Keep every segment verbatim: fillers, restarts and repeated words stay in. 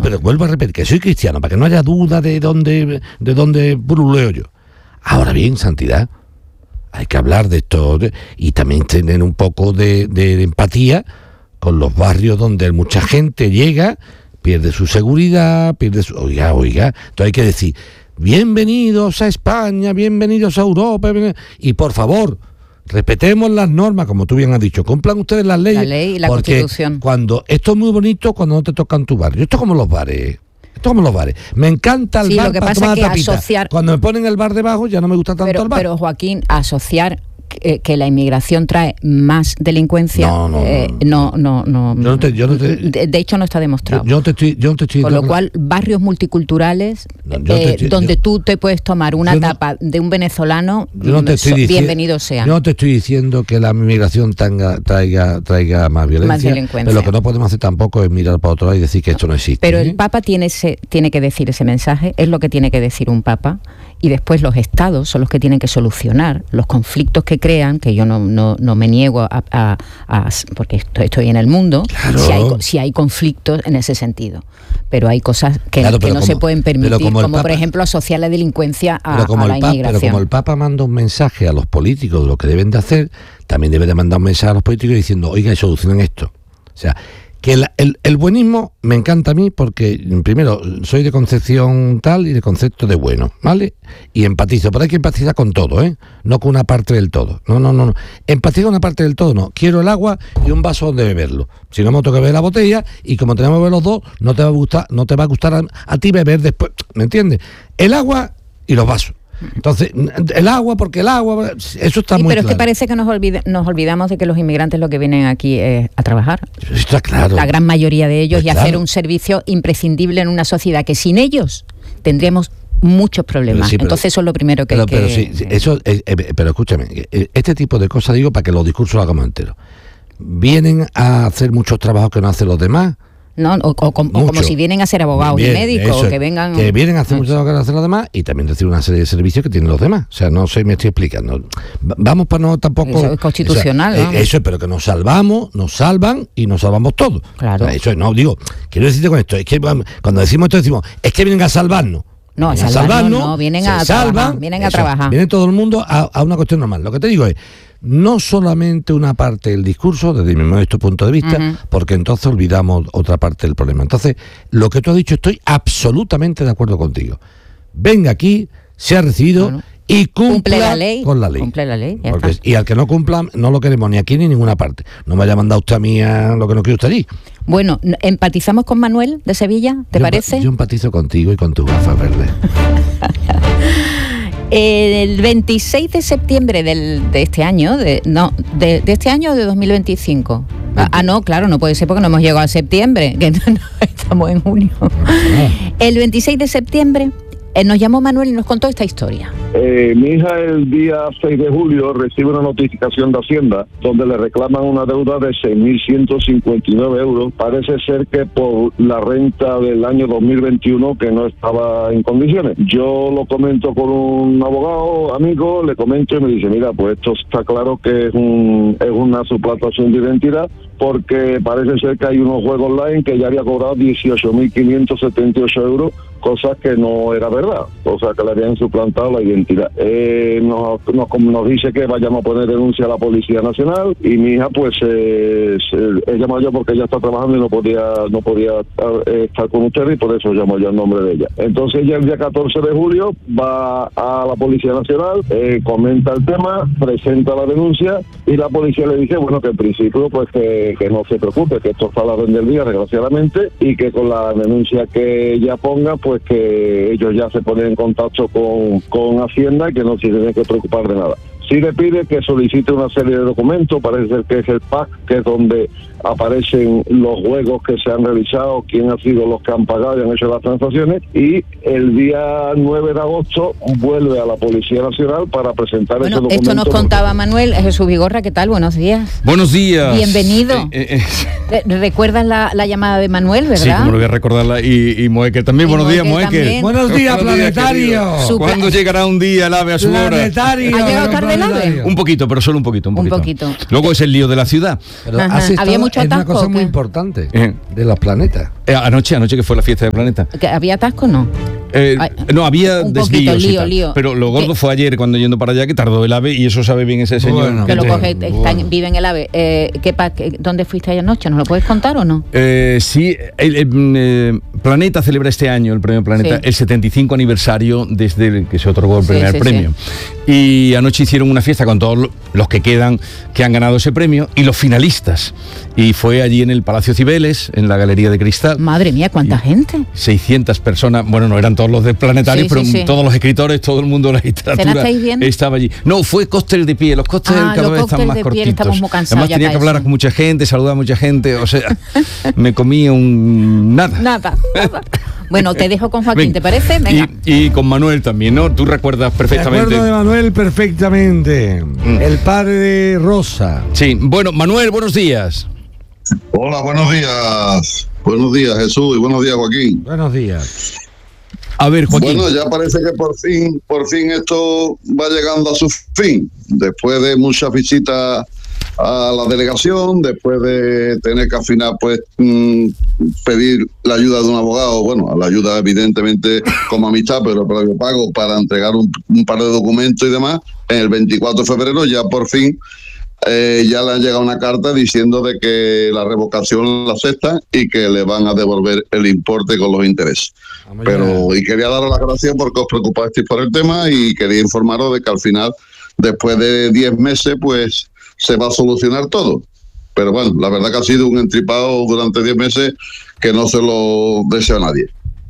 pero vuelvo a repetir que soy cristiano, para que no haya duda de dónde, de dónde pululeo yo. Ahora bien, santidad, hay que hablar de esto de, y también tener un poco de, de empatía con los barrios donde mucha gente llega, pierde su seguridad, pierde su... Oiga, oiga, entonces hay que decir, bienvenidos a España, bienvenidos a Europa, bienvenidos... y por favor, respetemos las normas, como tú bien has dicho, cumplan ustedes las leyes. La ley y la porque Constitución. Cuando, esto es muy bonito cuando no te toca en tu barrio, esto es como los bares... Esto como los bares. Me encanta el sí, bar lo que para pasa tomar es que tapita. asociar... Cuando me ponen el bar debajo ya no me gusta tanto pero, el bar. Pero Joaquín, asociar que, que la inmigración trae más delincuencia, no, no, eh, no, no, no, no, yo no te, yo no te, de, de hecho no está demostrado. Yo, yo no te estoy, yo no te estoy Con lo cual, barrios multiculturales no, yo eh, te, donde yo, tú te puedes tomar una no, tapa de un venezolano, yo no te estoy so, dici- bienvenido sea. Yo no te estoy diciendo que la inmigración traiga, traiga, traiga más violencia, más delincuencia. Pero lo que no podemos hacer tampoco es mirar para otro lado y decir que esto no existe. Pero ¿eh? el Papa tiene, ese, tiene que decir ese mensaje, es lo que tiene que decir un Papa, y después los estados son los que tienen que solucionar los conflictos que crean, que yo no, no, no me niego a, a, a porque estoy, estoy en el mundo, claro. si, hay, si hay conflictos en ese sentido. Pero hay cosas que, claro, que no como, se pueden permitir, como, como Papa, por ejemplo asociar la delincuencia a, pero como a la el Papa, inmigración. Pero como el Papa manda un mensaje a los políticos de lo que deben de hacer, también debe de mandar un mensaje a los políticos diciendo, oiga, solucionen esto. O sea, que el, el, el buenismo me encanta a mí porque, primero, soy de concepción tal y de concepto de bueno, ¿vale? Y empatizo, pero hay que empatizar con todo, ¿eh? No con una parte del todo. No, no, no, no. Empatizar con una parte del todo, no. Quiero el agua y un vaso donde beberlo. Si no me toca beber la botella, y como tenemos que beber los dos, no te va a gustar, no te va a gustar a, a ti beber después, ¿me entiendes? El agua y los vasos. Entonces, el agua, porque el agua, eso está sí, muy pero claro. es que parece que nos, olvida, nos olvidamos de que los inmigrantes lo que vienen aquí es a trabajar. Está claro. La gran mayoría de ellos, pues y claro. hacer un servicio imprescindible en una sociedad que sin ellos tendríamos muchos problemas. Sí, pero, Entonces eso es lo primero que pero, hay que... Pero, sí, sí, eso, eh, eh, pero escúchame, este tipo de cosas digo para que los discursos los hagamos enteros. Vienen a hacer muchos trabajos que no hacen los demás. No, o, o, o como si vienen a ser abogados Bien, y médicos, eso, que vengan... Que vienen a hacer mucho trabajo que no hacen los demás y también recibir una serie de servicios que tienen los demás. O sea, no sé, me estoy explicando. Vamos para no tampoco... Eso es constitucional, o sea, ¿no? Eso es, pero que nos salvamos, nos salvan y nos salvamos todos. Claro. O sea, eso es, no, digo, quiero decirte con esto, es que cuando decimos esto decimos, es que vienen a salvarnos. No, a salvarnos, salvarnos no, vienen a salvan, trabajar, vienen a eso, trabajar. Viene todo el mundo a, a una cuestión normal. Lo que te digo es, no solamente una parte del discurso, desde mi modesto punto de vista, uh-huh. porque entonces olvidamos otra parte del problema. Entonces, lo que tú has dicho, estoy absolutamente de acuerdo contigo. Venga aquí, se ha recibido bueno, y cumpla cumple la ley, con la ley. Cumple la ley, ya porque, está. Y al que no cumpla, no lo queremos ni aquí ni en ninguna parte. No me haya mandado usted a mí a lo que no quiere usted allí. Bueno, ¿empatizamos con Manuel de Sevilla? ¿Te yo, parece? Yo empatizo contigo y con tus gafas verdes. El veintiséis de septiembre del, de este año, de, no, de, de este año o de dos mil veinticinco. Ah, ah, no, claro, no puede ser porque no hemos llegado a septiembre, que no, no, estamos en junio. El veintiséis de septiembre eh, nos llamó Manuel y nos contó esta historia. Eh, mi hija el día seis de julio recibe una notificación de Hacienda donde le reclaman una deuda de seis mil ciento cincuenta y nueve euros. Parece ser que por la renta del año dos mil veintiuno que no estaba en condiciones. Yo lo comento con un abogado amigo, le comento y me dice, mira, pues esto está claro que es, un, es una suplantación de identidad porque parece ser que hay unos juegos online que ya había cobrado dieciocho mil quinientos setenta y ocho euros, cosa que no era verdad, o sea que le habían suplantado la identidad. Eh, nos, nos, nos dice que vayamos a poner denuncia a la Policía Nacional y mi hija pues eh, se, llamó yo porque ella está trabajando y no podía no podía eh, estar con ustedes y por eso llamó yo el nombre de ella. Entonces ella el día catorce de julio va a la Policía Nacional, eh, comenta el tema, presenta la denuncia y la policía le dice, bueno, que en principio pues que, que no se preocupe, que esto está a la orden del día desgraciadamente y que con la denuncia que ella ponga pues que ellos ya se ponen en contacto con, con Hacienda y que no se tienen que preocupar de nada. Sí le pide que solicite una serie de documentos, parece ser que es el P A C, que es donde aparecen los juegos que se han realizado, quién ha sido los que han pagado y han hecho las transacciones, y el día nueve de agosto vuelve a la Policía Nacional para presentar bueno, ese documento. Esto nos contaba Manuel. Jesús Vigorra, ¿qué tal? Buenos días. Buenos días. Bienvenido. Eh, eh, eh. ¿Recuerdas la, la llamada de Manuel, verdad? Sí, como lo voy a recordarla. Y, y Moekel también. Y buenos días, Moekel. Buenos días, planetario. ¿Cuándo llegará un día el ave a su planetario. hora? ¿Ha llegado tarde el ave? Un poquito, pero solo un poquito. Un poquito. Un poquito. Luego es el lío de la ciudad. Pero has estado, había mucho mucho es una atasco. cosa ¿o muy qué? importante Eh. de los planetas. Eh, anoche, anoche que fue la fiesta del planeta. ¿Que ¿Había atasco o no? Eh, Ay, no, había un poquito, desvíos y lío, tal. lío. Pero lo gordo ¿Qué? fue ayer cuando yendo para allá que tardó el AVE y eso sabe bien ese señor. Bueno, Que lo Bueno, coge, está en- bueno. vive en el AVE. Eh, ¿qué pa- qué- ¿Dónde fuiste ayer anoche? ¿Nos lo puedes contar o no? Eh, sí, el, el, eh, Planeta celebra este año, el premio Planeta, Sí. el setenta y cinco aniversario desde el que se otorgó el Sí, primer sí, premio. Y anoche hicieron una fiesta con todos lo- los que quedan, que han ganado ese premio y los finalistas. Y fue allí en el Palacio Cibeles, en la Galería de Cristal. Madre mía, ¿cuánta gente? seiscientas personas, bueno, no eran todos los del planetario, Sí, pero sí, sí. todos los escritores, todo el mundo de la literatura ¿Cenasteis bien? estaba allí. No, fue cóctel de pie, los cócteles Ah, cada los vez están cócteles más de piel, cortitos. estamos muy cansados Además ya tenía para que hablar eso. con mucha gente, saludar a mucha gente, o sea, me comí un nada. Nada, nada. Bueno, te dejo con Joaquín, Ven. ¿te parece? Venga. Y, y con Manuel también, ¿no? Tú recuerdas Me perfectamente. acuerdo de Manuel perfectamente. El padre de Rosa. Sí, bueno, Manuel, buenos días. Hola, buenos días. Buenos días, Jesús, y buenos días, Joaquín. Buenos días. A ver, Joaquín. Bueno, ya parece que por fin, por fin esto va llegando a su fin. Después de muchas visitas a la delegación, después de tener que al final pues mm, pedir la ayuda de un abogado, bueno, la ayuda evidentemente como amistad, pero previo pago para entregar un, un par de documentos y demás, en el veinticuatro de febrero ya por fin eh, ya le han llegado una carta diciendo de que la revocación la aceptan y que le van a devolver el importe con los intereses. Vamos Pero y quería daros las gracias porque os preocupasteis por el tema y quería informaros de que al final, después de diez meses, pues se va a solucionar todo. Pero bueno, la verdad que ha sido un entripado durante diez meses que no se lo deseo a nadie.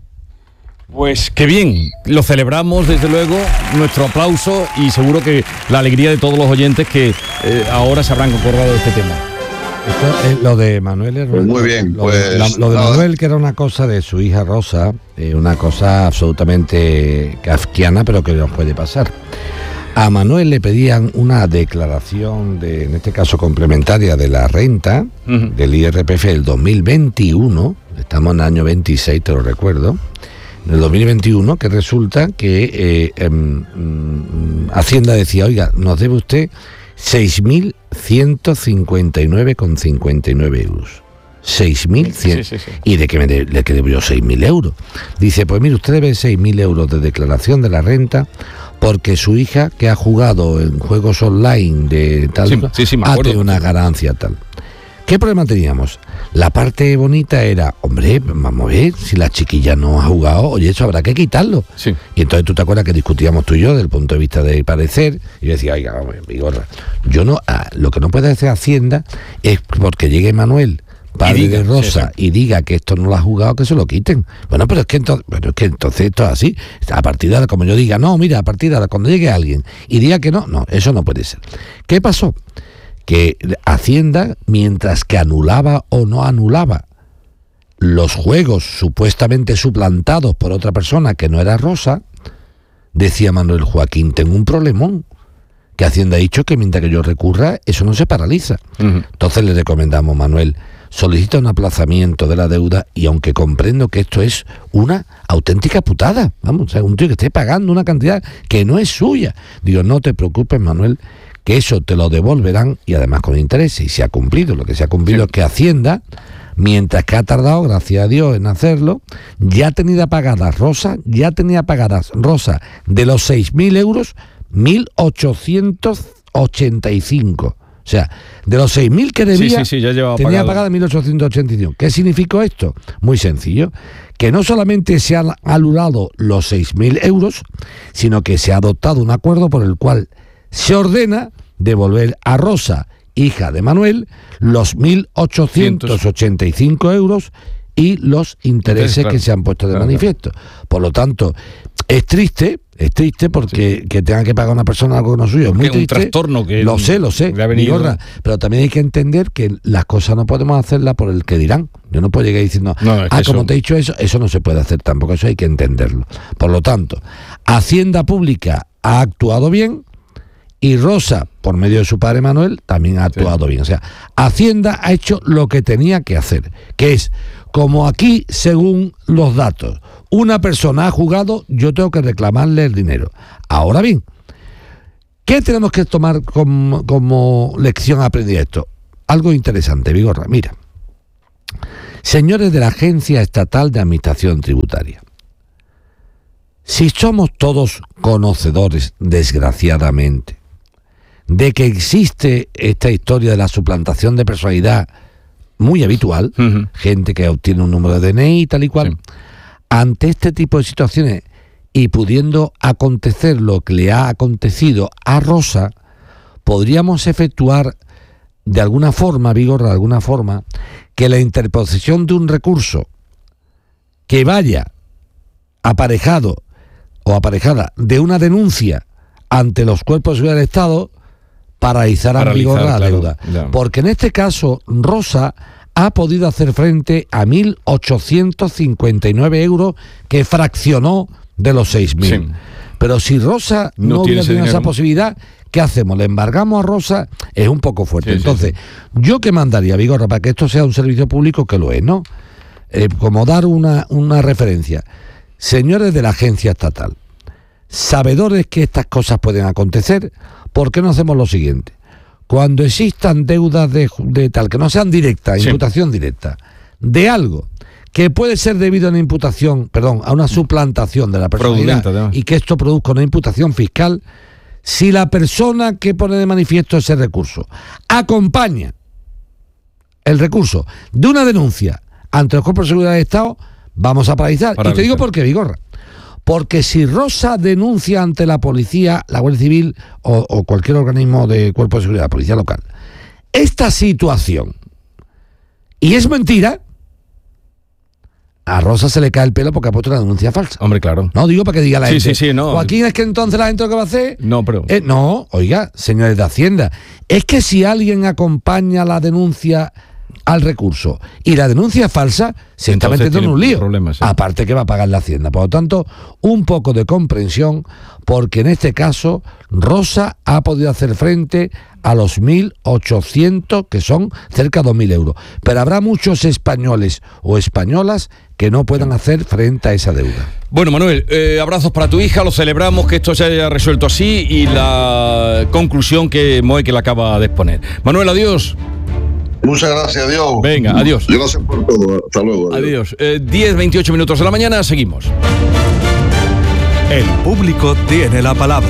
Pues qué bien, lo celebramos desde luego, nuestro aplauso y seguro que la alegría de todos los oyentes que eh, ahora se habrán concordado de este tema. Esto es lo de Manuel era Pues una- muy bien, lo, de- pues la- lo de nada. Manuel, que era una cosa de su hija Rosa, eh, una cosa absolutamente kafkiana, pero que nos puede pasar. A Manuel le pedían una declaración, de, en este caso complementaria, de la renta Ujú. del I R P F del dos mil veintiuno, estamos en el año veintiséis, te lo recuerdo, en el dos mil veintiuno, que resulta que eh, em, mm, Hacienda decía, oiga, nos debe usted seis mil ciento cincuenta y nueve con cincuenta y nueve euros. seis mil cien. Sí, sí, sí. ¿Y de qué me de, le que debió seis mil euros? Dice, pues mire, usted debe seis mil euros de declaración de la renta porque su hija, que ha jugado en juegos online de tal, Sí, sí, sí, me ha acuerdo. tenido una ganancia tal. ¿Qué problema teníamos? La parte bonita era, hombre, vamos a ver, si la chiquilla no ha jugado, oye, eso habrá que quitarlo. Sí. Y entonces tú te acuerdas que discutíamos tú y yo desde el punto de vista de parecer, y yo decía, oiga, vamos, Vigorra, yo no, ah, lo que no puede hacer Hacienda es porque llegue Manuel, padre Y diga, de Rosa, sí, y diga que esto no lo ha jugado, que se lo quiten. Bueno, pero es que entonces, bueno, es que entonces esto es así. A partir de ahora, como yo diga, no, mira, a partir de ahora, cuando llegue alguien y diga que no, no, eso no puede ser. ¿Qué pasó? Que Hacienda, mientras que anulaba o no anulaba los juegos supuestamente suplantados por otra persona que no era Rosa, decía Manuel Joaquín, tengo un problemón, que Hacienda ha dicho que mientras que yo recurra, eso no se paraliza. Ujú. Entonces le recomendamos, Manuel, solicita un aplazamiento de la deuda y aunque comprendo que esto es una auténtica putada, vamos, o sea, un tío que esté pagando una cantidad que no es suya. Digo, no te preocupes, Manuel, que eso te lo devolverán y además con interés, y se ha cumplido. Lo que se ha cumplido Sí. es que Hacienda, mientras que ha tardado, gracias a Dios, en hacerlo, ya tenía pagadas Rosa, ya tenía pagadas Rosa de los seis mil euros, mil ochocientos ochenta y cinco. O sea, de los seis mil que debía, Sí, sí, sí, ya llevaba tenía pagado. pagada mil ochocientos ochenta y cinco. ¿Qué significó esto? Muy sencillo. Que no solamente se han anulado los seis mil euros, sino que se ha adoptado un acuerdo por el cual se ordena devolver a Rosa, hija de Manuel, los mil ochocientos ochenta y cinco euros y los intereses Entonces, claro. que se han puesto de Claro, manifiesto. Por lo tanto, es triste, es triste porque que tenga que pagar una persona algo que no es suyo. Es muy Que un triste. trastorno que Lo sé, lo sé. le ha venido. Vigorra, pero también hay que entender que las cosas no podemos hacerlas por el que dirán. Yo no puedo llegar diciendo, No, es que ah, eso- como te he dicho eso, eso no se puede hacer tampoco, eso hay que entenderlo. Por lo tanto, Hacienda Pública ha actuado bien y Rosa, por medio de su padre Manuel, también ha actuado bien. O sea, Hacienda ha hecho lo que tenía que hacer, que es, como aquí, según los datos, una persona ha jugado, yo tengo que reclamarle el dinero. Ahora bien, ¿qué tenemos que tomar como, como lección aprendida esto? algo interesante, Vigorra. Mira, señores de la Agencia Estatal de Administración Tributaria, si somos todos conocedores, desgraciadamente, de que existe esta historia de la suplantación de personalidad muy habitual, uh-huh. gente que obtiene un número de D N I y tal y cual, sí. ante este tipo de situaciones y pudiendo acontecer lo que le ha acontecido a Rosa, podríamos efectuar de alguna forma, Vigorra, de alguna forma, que la interposición de un recurso que vaya aparejado o aparejada de una denuncia ante los cuerpos de seguridad del Estado, paralizar a Vigorra la claro, deuda. Claro. Porque en este caso, Rosa ha podido hacer frente a mil ochocientos cincuenta y nueve euros que fraccionó de los seis mil. Sí. Pero si Rosa no, no hubiera tenido esa posibilidad, ¿qué hacemos? ¿Le embargamos a Rosa? Es un poco fuerte. Sí, Entonces, sí, sí. yo que mandaría, Vigorra, para que esto sea un servicio público, que lo es, ¿no? Eh, como dar una, una referencia. Señores de la agencia estatal, sabedores que estas cosas pueden acontecer, ¿por qué no hacemos lo siguiente? Cuando existan deudas de, de tal, que no sean directas, sí. imputación directa, de algo que puede ser debido a una imputación, perdón, a una suplantación de la personalidad y que esto produzca una imputación fiscal, si la persona que pone de manifiesto ese recurso acompaña el recurso de una denuncia ante los cuerpos de seguridad del Estado, vamos a paralizar. Para y te digo por qué, Vigorra. Porque si Rosa denuncia ante la policía, la Guardia Civil o, o cualquier organismo de cuerpo de seguridad, policía local, esta situación, y es mentira, a Rosa se le cae el pelo porque ha puesto una denuncia falsa. Hombre, claro. No, digo para que diga la sí, gente. Sí, sí, no. Joaquín, es que entonces la gente lo que va a hacer... No, pero... Eh, no, oiga, señores de Hacienda, es que si alguien acompaña la denuncia al recurso y la denuncia es falsa, se está metiendo en un lío. Problemas, sí. Aparte que va a pagar la Hacienda. Por lo tanto, un poco de comprensión, porque en este caso Rosa ha podido hacer frente a los mil ochocientos, que son cerca de dos mil euros. Pero habrá muchos españoles o españolas que no puedan hacer frente a esa deuda. Bueno, Manuel, eh, abrazos para tu hija, lo celebramos que esto se haya resuelto así y la conclusión que Moe que la acaba de exponer. Manuel, adiós. Muchas gracias, adiós. Venga, adiós. Gracias por todo, hasta luego. Adiós. adiós. Eh, diez, veintiocho minutos de la mañana, seguimos. El público tiene la palabra.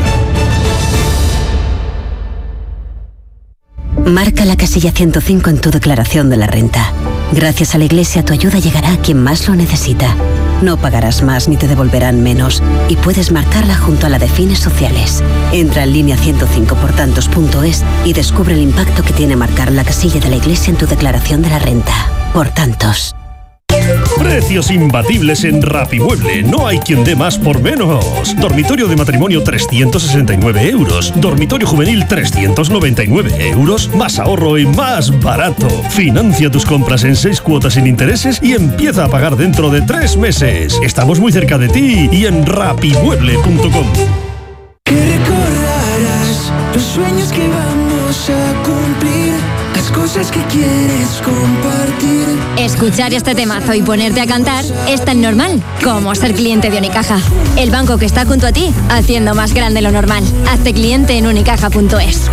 Marca la casilla ciento cinco en tu declaración de la renta. Gracias a la Iglesia, tu ayuda llegará a quien más lo necesita. No pagarás más ni te devolverán menos. Y puedes marcarla junto a la de fines sociales. Entra en línea ciento cinco por tantos punto es y descubre el impacto que tiene marcar la casilla de la Iglesia en tu declaración de la renta. Por tantos. Precios imbatibles en Rapimueble. No hay quien dé más por menos. Dormitorio de matrimonio trescientos sesenta y nueve euros. Dormitorio juvenil trescientos noventa y nueve euros. Más ahorro y más barato. Financia tus compras en seis cuotas sin intereses y empieza a pagar dentro de tres meses. Estamos muy cerca de ti y en rapimueble punto com. Que recordarás los sueños que vamos a cumplir, las cosas que quieres compartir. Escuchar este temazo y ponerte a cantar es tan normal como ser cliente de Unicaja. El banco que está junto a ti, haciendo más grande lo normal. Hazte cliente en unicaja punto es.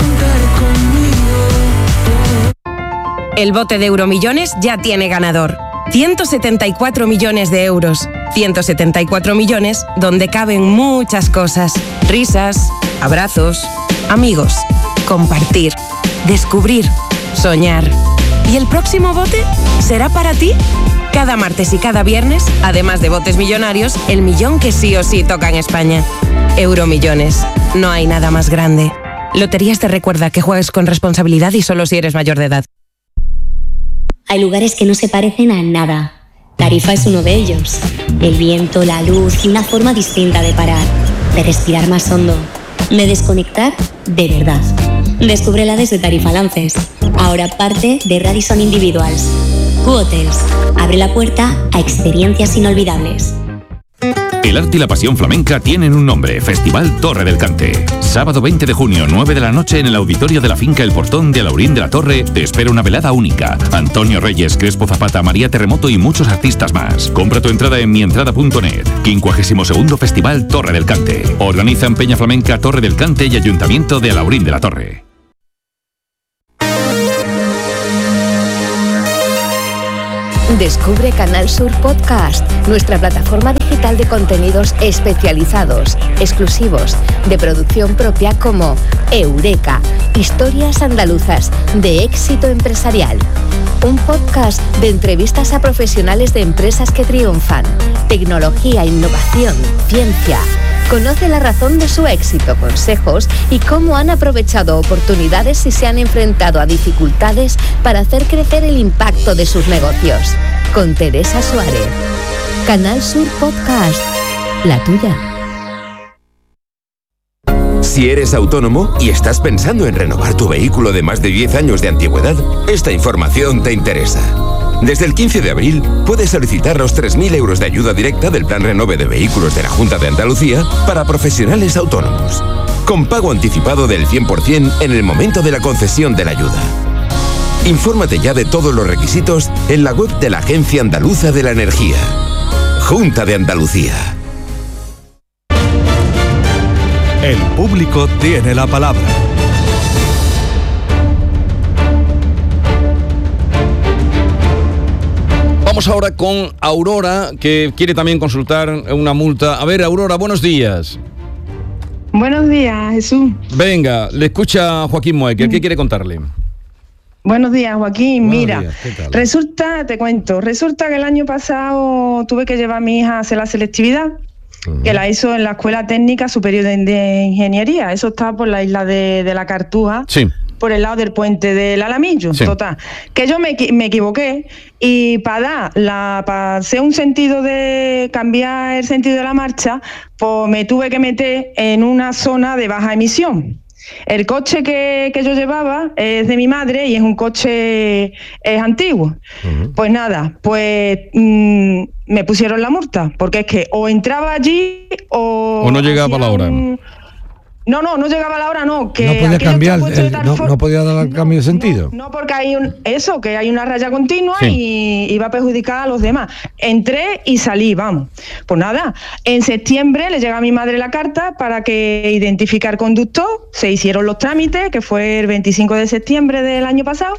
El bote de Euromillones ya tiene ganador. ciento setenta y cuatro millones de euros. ciento setenta y cuatro millones donde caben muchas cosas. Risas, abrazos, amigos, compartir, descubrir, soñar. ¿Y el próximo bote será para ti? Cada martes y cada viernes, además de botes millonarios, el millón que sí o sí toca en España. Euromillones. No hay nada más grande. Loterías te recuerda que juegues con responsabilidad y solo si eres mayor de edad. Hay lugares que no se parecen a nada. Tarifa es uno de ellos. El viento, la luz y una forma distinta de parar, de respirar más hondo, de desconectar de verdad. Descúbrela desde Tarifa Lances. Ahora parte de Radisson Individuals. Q-Hotels. Abre la puerta a experiencias inolvidables. El arte y la pasión flamenca tienen un nombre: Festival Torre del Cante. Sábado veinte de junio, nueve de la noche, en el auditorio de la finca El Portón de Alaurín de la Torre, te espera una velada única. Antonio Reyes, Crespo Zapata, María Terremoto y muchos artistas más. Compra tu entrada en mientrada punto net. quincuagésimo segundo Festival Torre del Cante. Organizan Peña Flamenca Torre del Cante y Ayuntamiento de Alaurín de la Torre. Descubre Canal Sur Podcast, nuestra plataforma digital de contenidos especializados, exclusivos, de producción propia como Eureka, historias andaluzas de éxito empresarial. Un podcast de entrevistas a profesionales de empresas que triunfan, tecnología, innovación, ciencia. Conoce la razón de su éxito, consejos y cómo han aprovechado oportunidades y se han enfrentado a dificultades para hacer crecer el impacto de sus negocios. Con Teresa Suárez. Canal Sur Podcast, la tuya. Si eres autónomo y estás pensando en renovar tu vehículo de más de diez años de antigüedad, esta información te interesa. Desde el quince de abril puedes solicitar los tres mil euros de ayuda directa del Plan Renove de Vehículos de la Junta de Andalucía para profesionales autónomos, con pago anticipado del cien por ciento en el momento de la concesión de la ayuda. Infórmate ya de todos los requisitos en la web de la Agencia Andaluza de la Energía. Junta de Andalucía. El público tiene la palabra. Vamos ahora con Aurora, que quiere también consultar una multa. A ver, Aurora, buenos días. Buenos días, Jesús. Venga, le escucha Joaquín Moecker. ¿Qué quiere contarle? Buenos días, Joaquín. Buenos Mira, días, ¿qué tal? resulta, te cuento, resulta que el año pasado tuve que llevar a mi hija a hacer la selectividad, uh-huh. que la hizo en la Escuela Técnica Superior de, de Ingeniería. Eso está por la isla de, de la Cartuja. Sí. Por el lado del puente del Alamillo, sí. Total. Que yo me, me equivoqué y para dar la, para hacer un sentido de cambiar el sentido de la marcha, pues me tuve que meter en una zona de baja emisión. El coche que, que yo llevaba es de mi madre y es un coche es antiguo. Uh-huh. Pues nada, pues mmm, me pusieron la multa, porque es que o entraba allí o... O no llegaba a la hora. Un, No, no, no llegaba a la hora, no. Que no podía cambiar, el, no, for... no podía dar el cambio de sentido. No, no, porque hay un, eso, que hay una raya continua, sí. y iba a perjudicar a los demás. Entré y salí, vamos. Pues nada, en septiembre le llega a mi madre la carta para que identifique al conductor, se hicieron los trámites, que fue el veinticinco de septiembre del año pasado,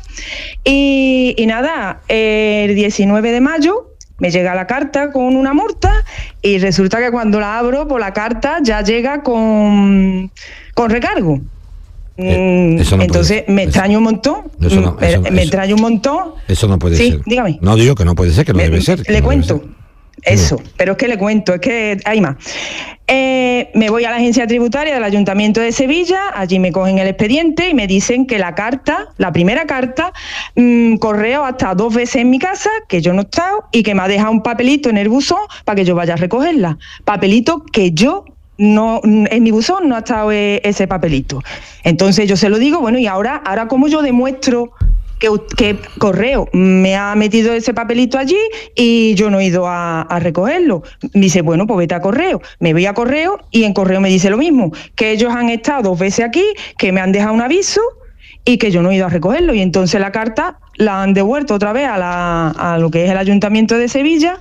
y, y nada, el diecinueve de mayo me llega la carta con una multa y resulta que cuando la abro, pues la carta ya llega con, con recargo. Eh, eso no Entonces puede, me extraño un montón. Eso no, eso, me eso, extraño un montón. Eso no puede sí, ser. Dígame. No digo que no puede ser, que no me, debe ser. Le no cuento. Eso, sí. Pero es que le cuento, es que hay más. Eh, me voy a la agencia tributaria del Ayuntamiento de Sevilla, allí me cogen el expediente y me dicen que la carta, la primera carta, mmm, correo hasta dos veces en mi casa, que yo no he estado, y que me ha dejado un papelito en el buzón para que yo vaya a recogerla. Papelito que yo no, en mi buzón no ha estado ese papelito. Entonces yo se lo digo, bueno, y ahora, ahora ¿cómo yo demuestro que, que correo me ha metido ese papelito allí y yo no he ido a, a recogerlo? Me dice, bueno, pues vete a correo. Me voy a correo y en correo me dice lo mismo, que ellos han estado dos veces aquí, que me han dejado un aviso y que yo no he ido a recogerlo. Y entonces la carta la han devuelto otra vez a, la, a lo que es el Ayuntamiento de Sevilla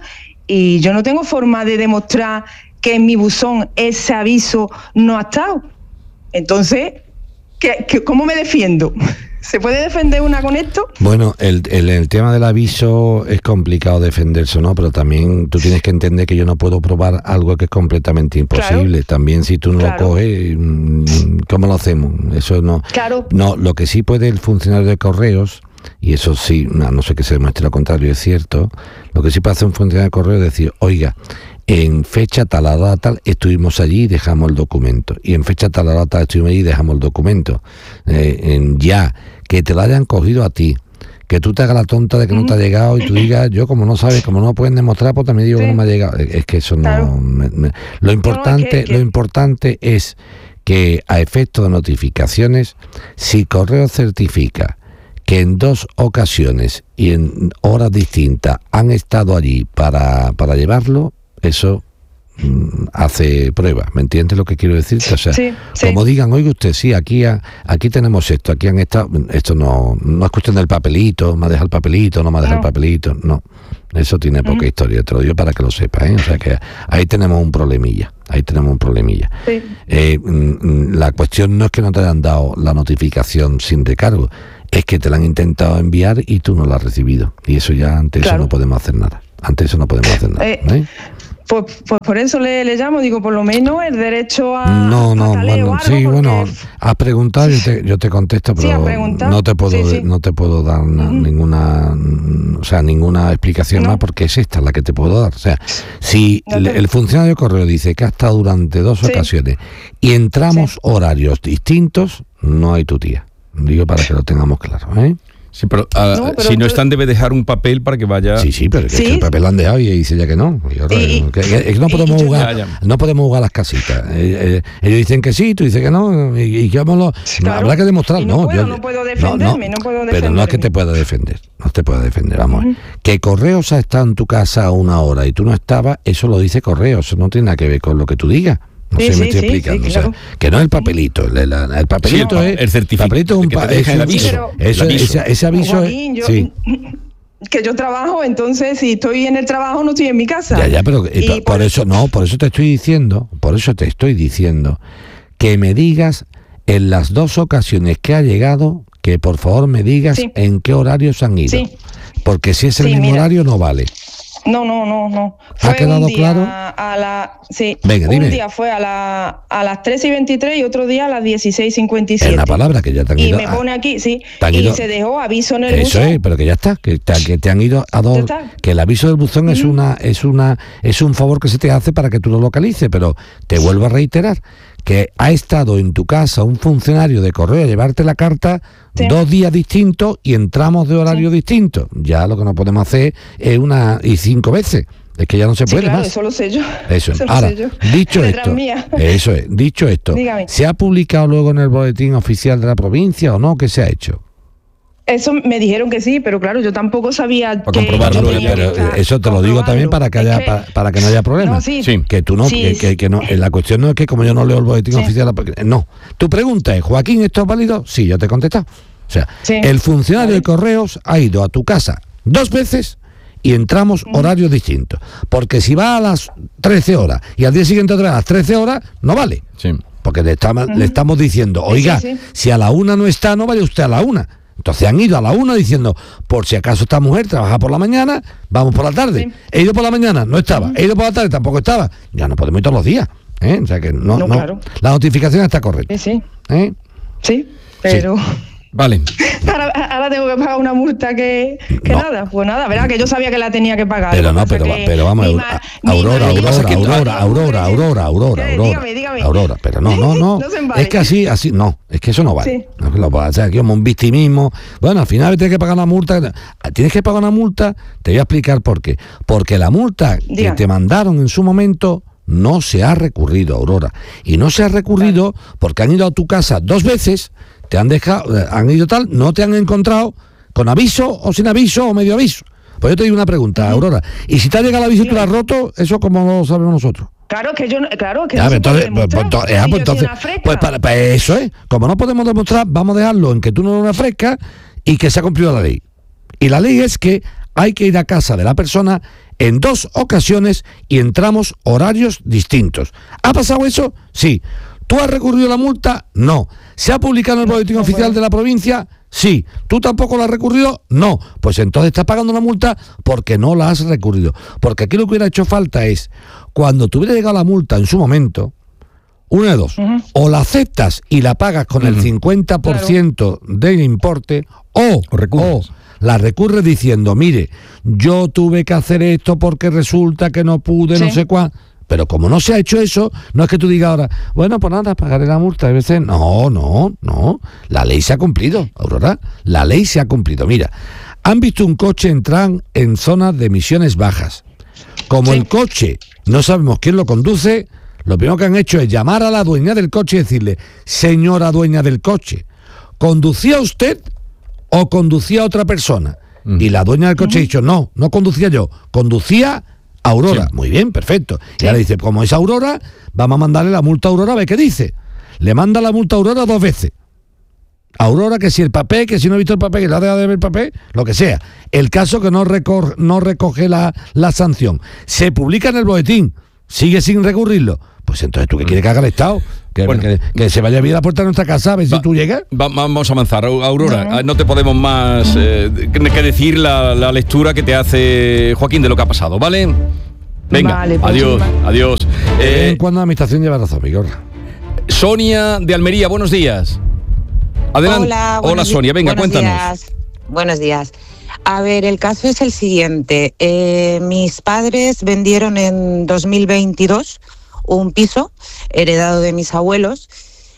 y yo no tengo forma de demostrar que en mi buzón ese aviso no ha estado. Entonces, ¿qué, qué, ¿cómo me defiendo? ¿Se puede defender una con esto? Bueno, el, el, el tema del aviso es complicado defenderse, ¿no? Pero también tú tienes que entender que yo no puedo probar algo que es completamente imposible. Claro. También si tú no claro. lo coges, ¿cómo lo hacemos? Eso no. Claro. No, lo que sí puede el funcionario de correos, y eso sí, no, no sé que se demuestre lo contrario, es cierto, lo que sí puede hacer un funcionario de correos es decir, oiga, en fecha tal a data tal estuvimos allí y dejamos el documento, y en fecha tal a data tal estuvimos allí y dejamos el documento. Eh, en ya, que te lo hayan cogido a ti, que tú te hagas la tonta de que no te ha llegado y tú digas, yo como no sabes, como no lo pueden demostrar, pues también digo sí. que no me ha llegado. Es que eso claro. no... Me, me, lo importante, no, es que, que... lo importante es que a efecto de notificaciones, si correo certifica que en dos ocasiones y en horas distintas han estado allí para, para llevarlo, eso mm, hace prueba, ¿me entiendes lo que quiero decir? O sea, sí, sí. como digan, oiga usted, sí, aquí ha, aquí tenemos esto, aquí han estado, esto no, no es cuestión del papelito, me ha dejado el papelito, no me ha dejado no. el papelito, no, eso tiene poca uh-huh. historia, te lo digo para que lo sepas, ¿eh? O sea que ahí tenemos un problemilla, ahí tenemos un problemilla. Sí. Eh, mm, la cuestión no es que no te hayan dado la notificación sin recargo, es que te la han intentado enviar y tú no la has recibido. Y eso ya, ante Claro. eso no podemos hacer nada. Ante eso no podemos hacer nada. Eh, ¿eh? Pues, pues por eso le, le llamo, digo, por lo menos el derecho a... No, no, a taleo bueno, o algo, sí, porque- bueno, has preguntado, yo te, yo te contesto, Sí, has pero preguntado. no te puedo, Sí, sí. de- no te puedo dar na- ninguna, mm, o sea, ninguna explicación más, porque es esta la que te puedo dar. O sea, si No le- te- el funcionario de correo dice que ha estado durante dos Sí. ocasiones y entramos horarios distintos, no hay tu tía. Digo para que lo tengamos claro, ¿eh? Sí, pero, ah, No, pero si no tú- están, debe dejar un papel para que vaya... Sí, sí, pero que, Sí. que el papel lo han dejado y dice ya que no. Y ahora, Y- que- que- que no y- podemos y yo- jugar, Ya, ya. no podemos jugar las casitas. Eh, eh, ellos dicen que sí, tú dices que no, y, y que vamos lo- Claro. habrá que demostrar, Y no no, puedo, yo- no puedo defenderme, no puedo Pero no es que defenderme. te pueda defender, no te pueda defender, vamos. Que Correos ha estado en tu casa a una hora y tú no estabas, eso lo dice Correos, eso no tiene nada que ver con lo que tú digas. No Sí, sé, sí, me estoy sí, explicando. sí, O sea, claro. que no es el papelito, el, el- el papelito Sí, el es pa- el certificado, papelito es un que te pa- deja es el un- aviso. eso, El eso- aviso. ese, ese aviso Joaquín, es, yo- sí. que yo trabajo, entonces si estoy en el trabajo no estoy en mi casa. Ya, ya, pero eh, Y por, por eso no, por eso te estoy diciendo, por eso te estoy diciendo que me digas en las dos ocasiones que ha llegado, que por favor me digas Sí. en qué horarios han ido. Sí. Porque si es el Sí, mismo mira. horario no vale. No, no, no, no. ¿Ha Fue quedado un día claro? a la, sí, Venga, un dime. día fue a, la, a las tres y veintitrés y otro día a las dieciséis y cincuenta y Es siete. una palabra que ya te han Y ido me a- pone aquí, sí, te han y ido- se dejó aviso en el Eso buzón. es, pero que ya está, que te, que te han ido a dos, Ya está. que el aviso del buzón es una, es una, es un favor que se te hace para que tú lo localices, pero te vuelvo a reiterar que ha estado en tu casa un funcionario de correo a llevarte la carta Sí. dos días distintos y entramos de horario distinto. Ya lo que no podemos hacer es una y cinco veces. Es que ya no se Sí, puede claro, más. eso lo sé yo. Eso es. Eso lo Ahora, sé yo. dicho Detrás esto, mía. eso es, dicho esto, Dígame. ¿se ha publicado luego en el boletín oficial de la provincia o no? ¿Qué se ha hecho? Eso me dijeron que sí, pero claro, yo tampoco sabía Para que comprobarlo, yo tenía Pero que estar- eso te lo digo también para que haya Es que- para, para que no haya problemas. No, sí. Sí. Que tú no, Sí, que, que- que no. eh, La cuestión no es que como yo no leo el boletín Sí. oficial, porque- no. Tu pregunta es, Joaquín, ¿esto es válido? Sí, yo te he contestado. O sea, Sí. el funcionario de correos ha ido a tu casa dos veces y entramos horarios distintos. Porque si va a las trece horas y al día siguiente otra vez a las trece horas, no vale. Sí. Porque le, estamos- le estamos diciendo, oiga, sí, sí. si a la una no está, no vaya usted a la una. Entonces han ido a la una diciendo, por si acaso esta mujer trabaja por la mañana, vamos por la tarde. Sí. He ido por la mañana, no estaba. He ido por la tarde, tampoco estaba. Ya no podemos ir todos los días. ¿eh? O sea que no, No, no. claro. La notificación está correcta. Sí, sí, ¿eh? sí, pero Vale. ahora, ahora tengo que pagar una multa que, que No. nada, pues nada, verá que yo sabía que la tenía que pagar. Pero Lo que no, pasa pero, que pero vamos, mi Aur- ma- mi Aurora, marido- Aurora, que Aurora, todavía- Aurora, Aurora, Aurora, ¿Qué? Aurora, Dígame, dígame. Aurora, pero no, no, no, No se embale. es que así, así, no, es que eso no vale. Sí. No lo puedes hacer aquí como un victimismo. Bueno, al final tienes que pagar una multa. Tienes que pagar una multa, te voy a explicar por qué. Porque la multa que Dígame. te mandaron en su momento no se ha recurrido, Aurora. Y no se ha recurrido porque han ido a tu casa dos veces, te han dejado, eh, han ido tal, no te han encontrado con aviso o sin aviso o medio aviso. Pues yo te digo una pregunta, Aurora. ¿Y si te ha llegado el aviso y tú lo has roto, eso cómo lo sabemos nosotros? Claro que yo, no- claro que Ya, no se entonces, puede pues, pues, demostrar. entonces, ah, Si pues, yo soy entonces, una fresca. pues, para, para eso es. Como no podemos demostrar, vamos a dejarlo en que tú no eres una fresca y que se ha cumplido la ley. Y la ley es que hay que ir a casa de la persona en dos ocasiones y entramos horarios distintos. ¿Ha pasado eso? Sí. ¿Tú has recurrido a la multa? No. ¿Se ha publicado en el boletín oficial de la provincia? Sí. ¿Tú tampoco la has recurrido? No. Pues entonces estás pagando una multa porque no la has recurrido. Porque aquí lo que hubiera hecho falta es, cuando te hubiera llegado la multa en su momento, una de dos, o la aceptas y la pagas con el cincuenta por ciento del importe, o, o la recurres diciendo, mire, yo tuve que hacer esto porque resulta que no pude, no Sí. sé cuál. Pero como no se ha hecho eso, no es que tú digas ahora, bueno, pues nada, pagaré la multa. A veces, no, no, no. La ley se ha cumplido, Aurora. La ley se ha cumplido. Mira, han visto un coche entrar en zonas de emisiones bajas. Como el coche no sabemos quién lo conduce, lo primero que han hecho es llamar a la dueña del coche y decirle, señora dueña del coche, ¿conducía usted o conducía otra persona? Y la dueña del coche ha dicho, no, no conducía yo, conducía Aurora. Sí. Muy bien, perfecto. Y ahora dice, como es Aurora, vamos a mandarle la multa a Aurora, a ver qué dice. Le manda la multa a Aurora dos veces. Aurora, que si el papel, que si no ha visto el papel, que le ha dejado de ver el papel, lo que sea. El caso que no, recor- no recoge la, la sanción. Se publica en el boletín, sigue sin recurrirlo. pues entonces tú qué quieres que haga el Estado. Que, Bueno. que, que se vaya a abrir la puerta de nuestra casa a ver Va- si tú llegas. Va- vamos a avanzar. Aurora, no te podemos más eh, que que decir la, la lectura que te hace Joaquín de lo que ha pasado, ¿vale? Venga, Vale, pues adiós, sí, adiós. De vez Eh, en cuando la administración lleva razón, Vigorra. Sonia de Almería, buenos días. Adelante. Hola, buenos di- Sonia, venga, buenos cuéntanos. días. Buenos días. A ver, el caso es el siguiente. Eh, mis padres vendieron en dos mil veintidós un piso heredado de mis abuelos.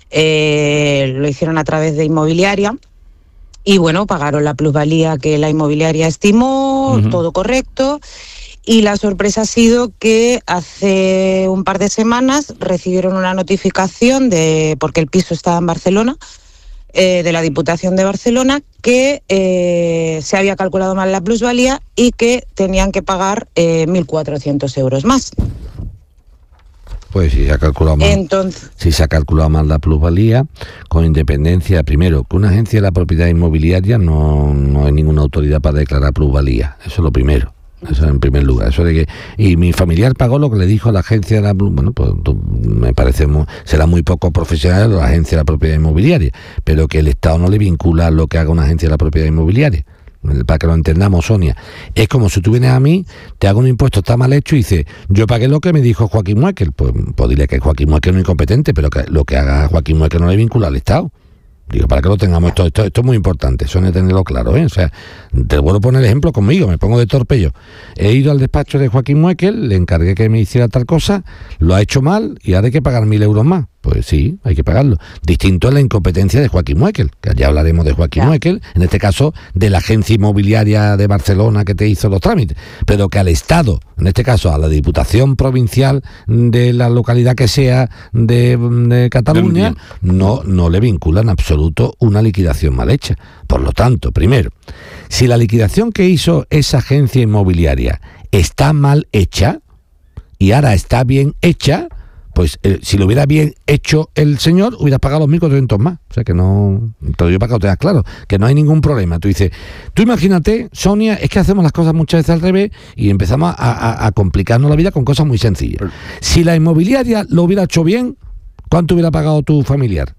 Eh, lo hicieron a través de inmobiliaria. Y bueno, pagaron la plusvalía que la inmobiliaria estimó, Ujú. todo correcto. Y la sorpresa ha sido que hace un par de semanas recibieron una notificación de, porque el piso estaba en Barcelona, eh, de la Diputación de Barcelona, que eh, se había calculado mal la plusvalía y que tenían que pagar eh, mil cuatrocientos euros más. Pues si se ha calculado mal. Entonces, Si se ha calculado mal la plusvalía, con independencia, primero, que una agencia de la propiedad inmobiliaria no, no hay ninguna autoridad para declarar plusvalía. Eso es lo primero. Eso en primer lugar. Eso de que y mi familiar pagó lo que le dijo a la agencia de la plus- bueno, pues tú- me parece muy, será muy poco profesional la agencia de la propiedad inmobiliaria, pero que el Estado no le vincula lo que haga una agencia de la propiedad inmobiliaria. Para que lo entendamos, Sonia, es como si tú vienes a mí, te hago un impuesto, está mal hecho y dices, yo pagué lo que me dijo Joaquín Muekel. Pues, pues dile que Joaquín Muekel no es incompetente, pero que lo que haga Joaquín Muekel no le vincula al Estado. Digo, para que lo tengamos, esto, esto, esto es muy importante, Sonia, tenerlo claro, ¿eh? O sea, te vuelvo a poner el ejemplo conmigo, me pongo de torpello. He ido al despacho de Joaquín Muekel, le encargué que me hiciera tal cosa, lo ha hecho mal y ahora hay que pagar mil euros más. Pues sí, hay que pagarlo. Distinto es la incompetencia de Joaquín Muekel, que ya hablaremos de Joaquín Muekel, en este caso de la agencia inmobiliaria de Barcelona que te hizo los trámites, pero que al Estado, en este caso a la Diputación Provincial de la localidad que sea de, de Cataluña, no, no le vincula en absoluto una liquidación mal hecha. Por lo tanto, primero, si la liquidación que hizo esa agencia inmobiliaria está mal hecha y ahora está bien hecha, pues eh, si lo hubiera bien hecho el señor, hubiera pagado los mil cuatrocientos más. O sea que no, te lo digo para que lo tengas claro, que no hay ningún problema. Tú dices, tú imagínate, Sonia, es que hacemos las cosas muchas veces al revés y empezamos a, a, a complicarnos la vida con cosas muy sencillas. Si la inmobiliaria lo hubiera hecho bien, ¿cuánto hubiera pagado tu familiar?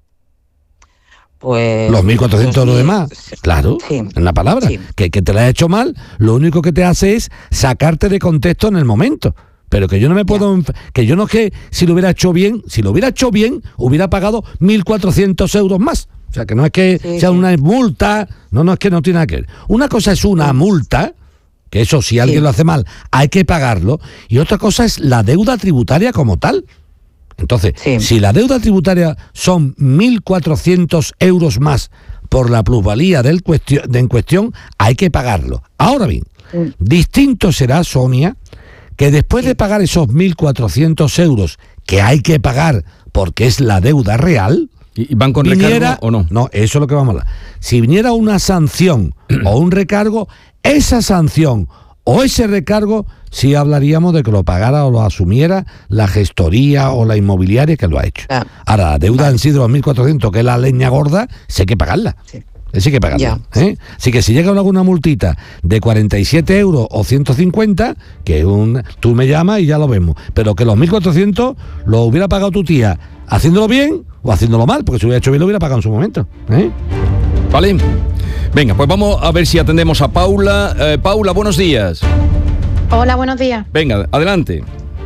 pues... Los mil cuatrocientos euros de más. Claro, Sí. en la palabra. Sí. Que, que te la has hecho mal, lo único que te hace es sacarte de contexto en el momento. Pero que yo no me puedo... enf- Que yo no es que si lo hubiera hecho bien, si lo hubiera hecho bien, hubiera pagado mil cuatrocientos euros más. O sea, que no es que Sí, sea sí. una multa, no, no es que no tiene nada que ver. Una cosa es una multa, que eso si alguien Sí. lo hace mal, hay que pagarlo, y otra cosa es la deuda tributaria como tal. Entonces, si la deuda tributaria son mil cuatrocientos euros más por la plusvalía del cuestio- de en cuestión, hay que pagarlo. Ahora bien, distinto será, Sonia, que después de pagar esos mil cuatrocientos euros que hay que pagar porque es la deuda real, ¿Y van con viniera- recargo o no? No, eso es lo que vamos a hablar. Si viniera una sanción o un recargo, esa sanción o ese recargo, sí hablaríamos de que lo pagara o lo asumiera la gestoría o la inmobiliaria que lo ha hecho. Ahora, la deuda han sido los mil cuatrocientos, que es la leña gorda, sí hay que pagarla. Esa hay que pagarla. ¿eh? Así que si llega alguna multita de cuarenta y siete euros o ciento cincuenta, que un, tú me llamas y ya lo vemos. Pero que los mil cuatrocientos lo hubiera pagado tu tía haciéndolo bien o haciéndolo mal, porque si hubiera hecho bien lo hubiera pagado en su momento. ¿eh? ¿Vale? Venga, pues vamos a ver si atendemos a Paula. Eh, Paula, buenos días. Hola, buenos días. Venga, adelante.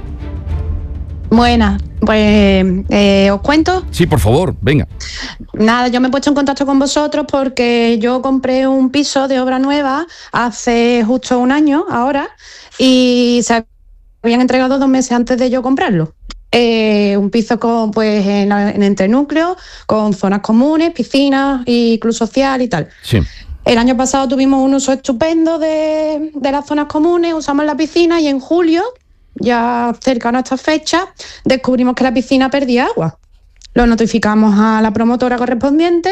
Buenas, pues eh, os cuento. Sí, por favor, venga. Nada, yo me he puesto en contacto con vosotros porque yo compré un piso de obra nueva hace justo un año ahora y se habían entregado dos meses antes de yo comprarlo. Eh, un piso con, pues, en, en entrenúcleo, con zonas comunes, piscinas y club social y tal. Sí. El año pasado tuvimos un uso estupendo de, de las zonas comunes, usamos la piscina y en julio, ya cercano a esta fecha, descubrimos que la piscina perdía agua. Lo notificamos a la promotora correspondiente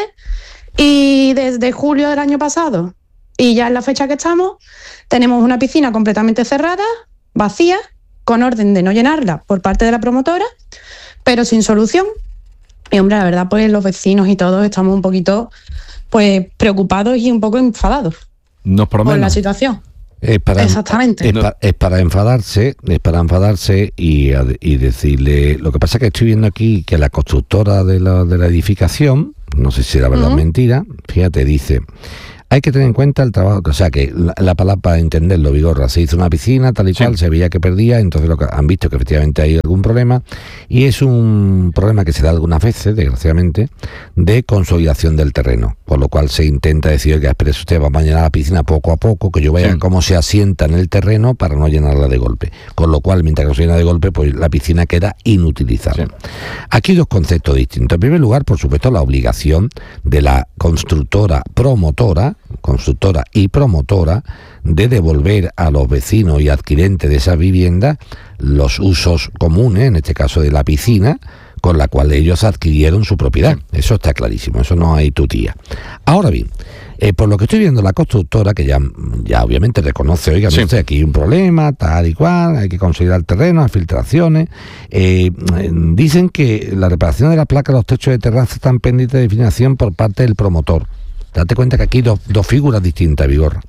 y desde julio del año pasado y ya en la fecha que estamos, tenemos una piscina completamente cerrada, vacía, con orden de no llenarla por parte de la promotora, pero sin solución. Y hombre, la verdad, pues los vecinos y todos estamos un poquito pues preocupados y un poco enfadados No es por por la menos. situación. Es para, Exactamente. Es, pa, es para enfadarse, es para enfadarse y, y decirle. Lo que pasa es que estoy viendo aquí que la constructora de la, de la edificación, no sé si era verdad o uh-huh. mentira, fíjate, dice. Hay que tener en cuenta el trabajo, o sea que la, la palabra para entenderlo, Vigorra, se hizo una piscina tal y cual, sí. se veía que perdía, entonces lo que han visto que efectivamente hay algún problema, y es un problema que se da algunas veces, desgraciadamente, de consolidación del terreno, por lo cual se intenta decir, que espere usted, va a llenar la piscina poco a poco, que yo vea sí. cómo se asienta en el terreno para no llenarla de golpe, con lo cual mientras que se llena de golpe, pues la piscina queda inutilizable. Sí. Aquí hay dos conceptos distintos. En primer lugar, por supuesto, la obligación de la constructora promotora, constructora y promotora, de devolver a los vecinos y adquirentes de esa vivienda los usos comunes, en este caso de la piscina, con la cual ellos adquirieron su propiedad. Eso está clarísimo, eso no hay tutía. Ahora bien, eh, por lo que estoy viendo, la constructora, que ya, ya obviamente reconoce, oiga, sí. no sé, aquí hay un problema, tal y cual, hay que conseguir el terreno, las filtraciones, eh, dicen que la reparación de la placa de los techos de terraza están pendientes de definición por parte del promotor. Date cuenta que aquí hay dos, dos figuras distintas, Vigorra.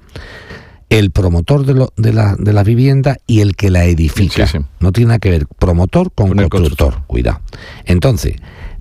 El promotor de, lo, de, la, de la vivienda y el que la edifica. Sí, sí. No tiene nada que ver promotor con, con constructor. constructor. Cuidado. Entonces,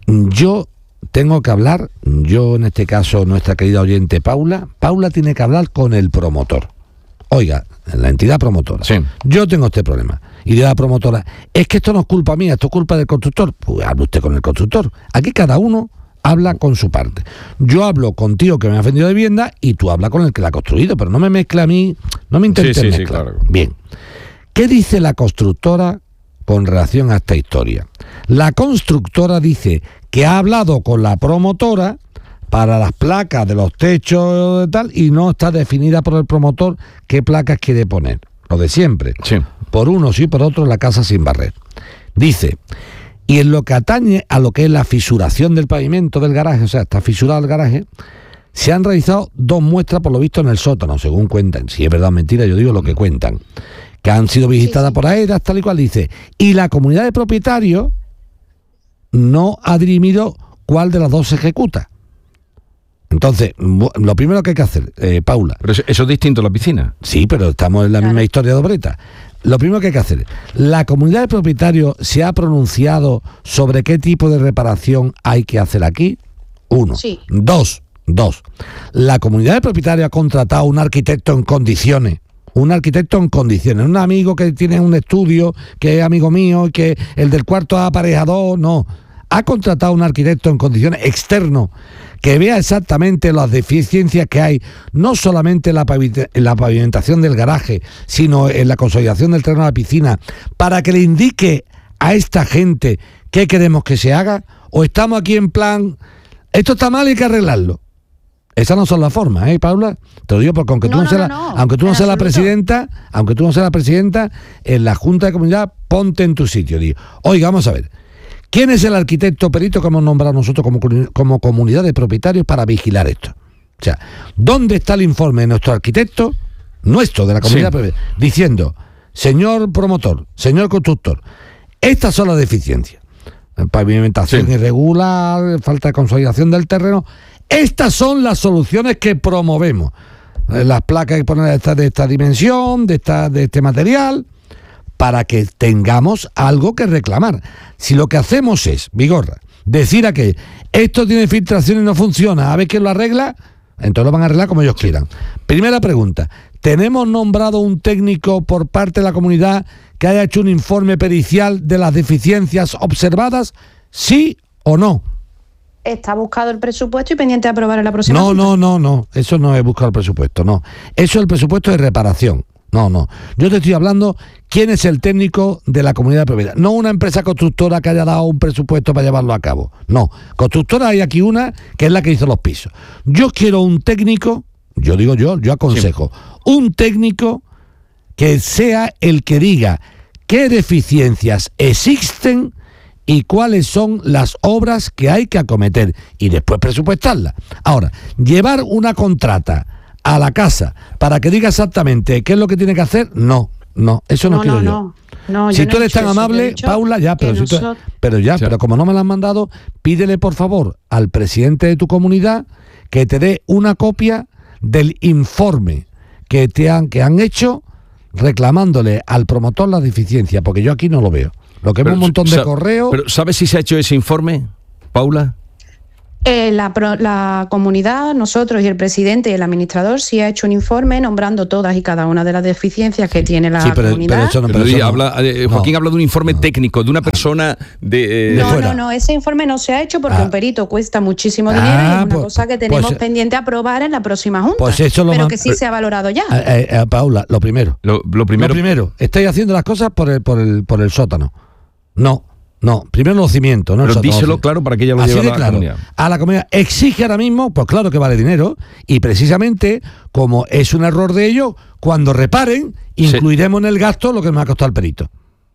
yo tengo que hablar, yo en este caso, nuestra querida oyente Paula, Paula tiene que hablar con el promotor. Oiga, la entidad promotora. Sí. Yo tengo este problema. Y de la promotora, es que esto no es culpa mía, esto es culpa del constructor. Pues hable usted con el constructor. Aquí cada uno habla con su parte. Yo hablo contigo que me ha vendido de vivienda y tú hablas con el que la ha construido, pero no me mezcla a mí, no me intentes sí, sí, mezclar. Sí, claro. Bien. ¿Qué dice la constructora con relación a esta historia? La constructora dice que ha hablado con la promotora para las placas de los techos y tal, y no está definida por el promotor qué placas quiere poner. Lo de siempre. Sí. Por uno sí, por otro la casa sin barrer. Dice... Y en lo que atañe a lo que es la fisuración del pavimento del garaje, o sea, está fisurado el garaje, se han realizado dos muestras, por lo visto, en el sótano, según cuentan. Si es verdad o mentira, yo digo lo que cuentan. Que han sido visitadas sí, sí. por AERAS, tal y cual dice. Y la comunidad de propietarios no ha dirimido cuál de las dos se ejecuta. Entonces, lo primero que hay que hacer, eh, Paula... ¿Pero eso, eso es distinto a la piscina? Sí, pero estamos en la claro. misma historia de Obreta. Lo primero que hay que hacer, ¿la comunidad de propietarios se ha pronunciado sobre qué tipo de reparación hay que hacer aquí? Uno. Sí. Dos, dos. La comunidad de propietarios ha contratado a un arquitecto en condiciones. Un arquitecto en condiciones. Un amigo que tiene un estudio, que es amigo mío, que el del cuarto aparejador, no. Ha contratado a un arquitecto en condiciones externo que vea exactamente las deficiencias que hay, no solamente en la, pavit- en la pavimentación del garaje, sino en la consolidación del terreno de la piscina, para que le indique a esta gente qué queremos que se haga, o estamos aquí en plan, esto está mal y hay que arreglarlo. Esas no son las formas, ¿eh, Paula? Te lo digo porque aunque tú no, no, seas, no, no, aunque tú no seas la presidenta, aunque tú no seas la presidenta, en la Junta de Comunidad, ponte en tu sitio. Digo, oiga, vamos a ver. ¿Quién es el arquitecto perito que hemos nombrado nosotros como, como comunidad de propietarios para vigilar esto? O sea, ¿dónde está el informe de nuestro arquitecto, nuestro, de la comunidad sí. propietaria, diciendo, señor promotor, señor constructor, estas son las deficiencias? Pavimentación sí. irregular, falta de consolidación del terreno. Estas son las soluciones que promovemos. Las placas hay que poner de esta, de esta dimensión, de, esta, de este material, para que tengamos algo que reclamar. Si lo que hacemos es, Vigorra, decir a que esto tiene filtración y no funciona, a ver quién lo arregla, entonces lo van a arreglar como ellos quieran. Primera pregunta, ¿tenemos nombrado un técnico por parte de la comunidad que haya hecho un informe pericial de las deficiencias observadas? ¿Sí o no? Está buscado el presupuesto y pendiente de aprobar en la próxima. No, no, no, no, eso no es buscar el presupuesto, no. Eso es el presupuesto de reparación. No, no. Yo te estoy hablando quién es el técnico de la comunidad de propiedad. No una empresa constructora que haya dado un presupuesto para llevarlo a cabo. No. Constructora hay aquí una que es la que hizo los pisos. Yo quiero un técnico, yo digo yo, yo aconsejo, sí. un técnico que sea el que diga qué deficiencias existen y cuáles son las obras que hay que acometer y después presupuestarlas. Ahora, llevar una contrata a la casa para que diga exactamente qué es lo que tiene que hacer, no, no, eso no, no quiero no, yo. No, no, si yo tú no eres tan amable, Paula, ya, pero, si tú, so... pero ya, sí. pero como no me lo han mandado, pídele por favor al presidente de tu comunidad que te dé una copia del informe que te han, que han hecho reclamándole al promotor la deficiencia, porque yo aquí no lo veo. Lo que veo un montón de correos. Pero ¿sabes si se ha hecho ese informe, Paula? Eh, la, pro- la comunidad, nosotros y el presidente y el administrador sí ha hecho un informe nombrando todas y cada una de las deficiencias que tiene la Sí, pero- comunidad. pero eso no- Pero eso no. habla, eh, Joaquín No. habla de un informe técnico, de una persona de... eh, no, no, no, ese informe no se ha hecho porque Ah. un perito cuesta muchísimo Ah, dinero y es una pues- cosa que tenemos pues- pendiente aprobar en la próxima junta. Pues eso lo pero man- que sí se ha valorado ya. Eh, eh, Paula, lo primero. Lo, lo primero... Lo primero, estáis haciendo las cosas por el, por el, por el sótano. No, no. Primero los cimientos, no el Pero sótano. díselo claro para que ella lo Así lleve a de la claro. comunidad. A la comunidad. Exige ahora mismo, pues claro que vale dinero, y precisamente, como es un error de ellos, cuando reparen, incluiremos en el gasto lo que me ha costado el perito.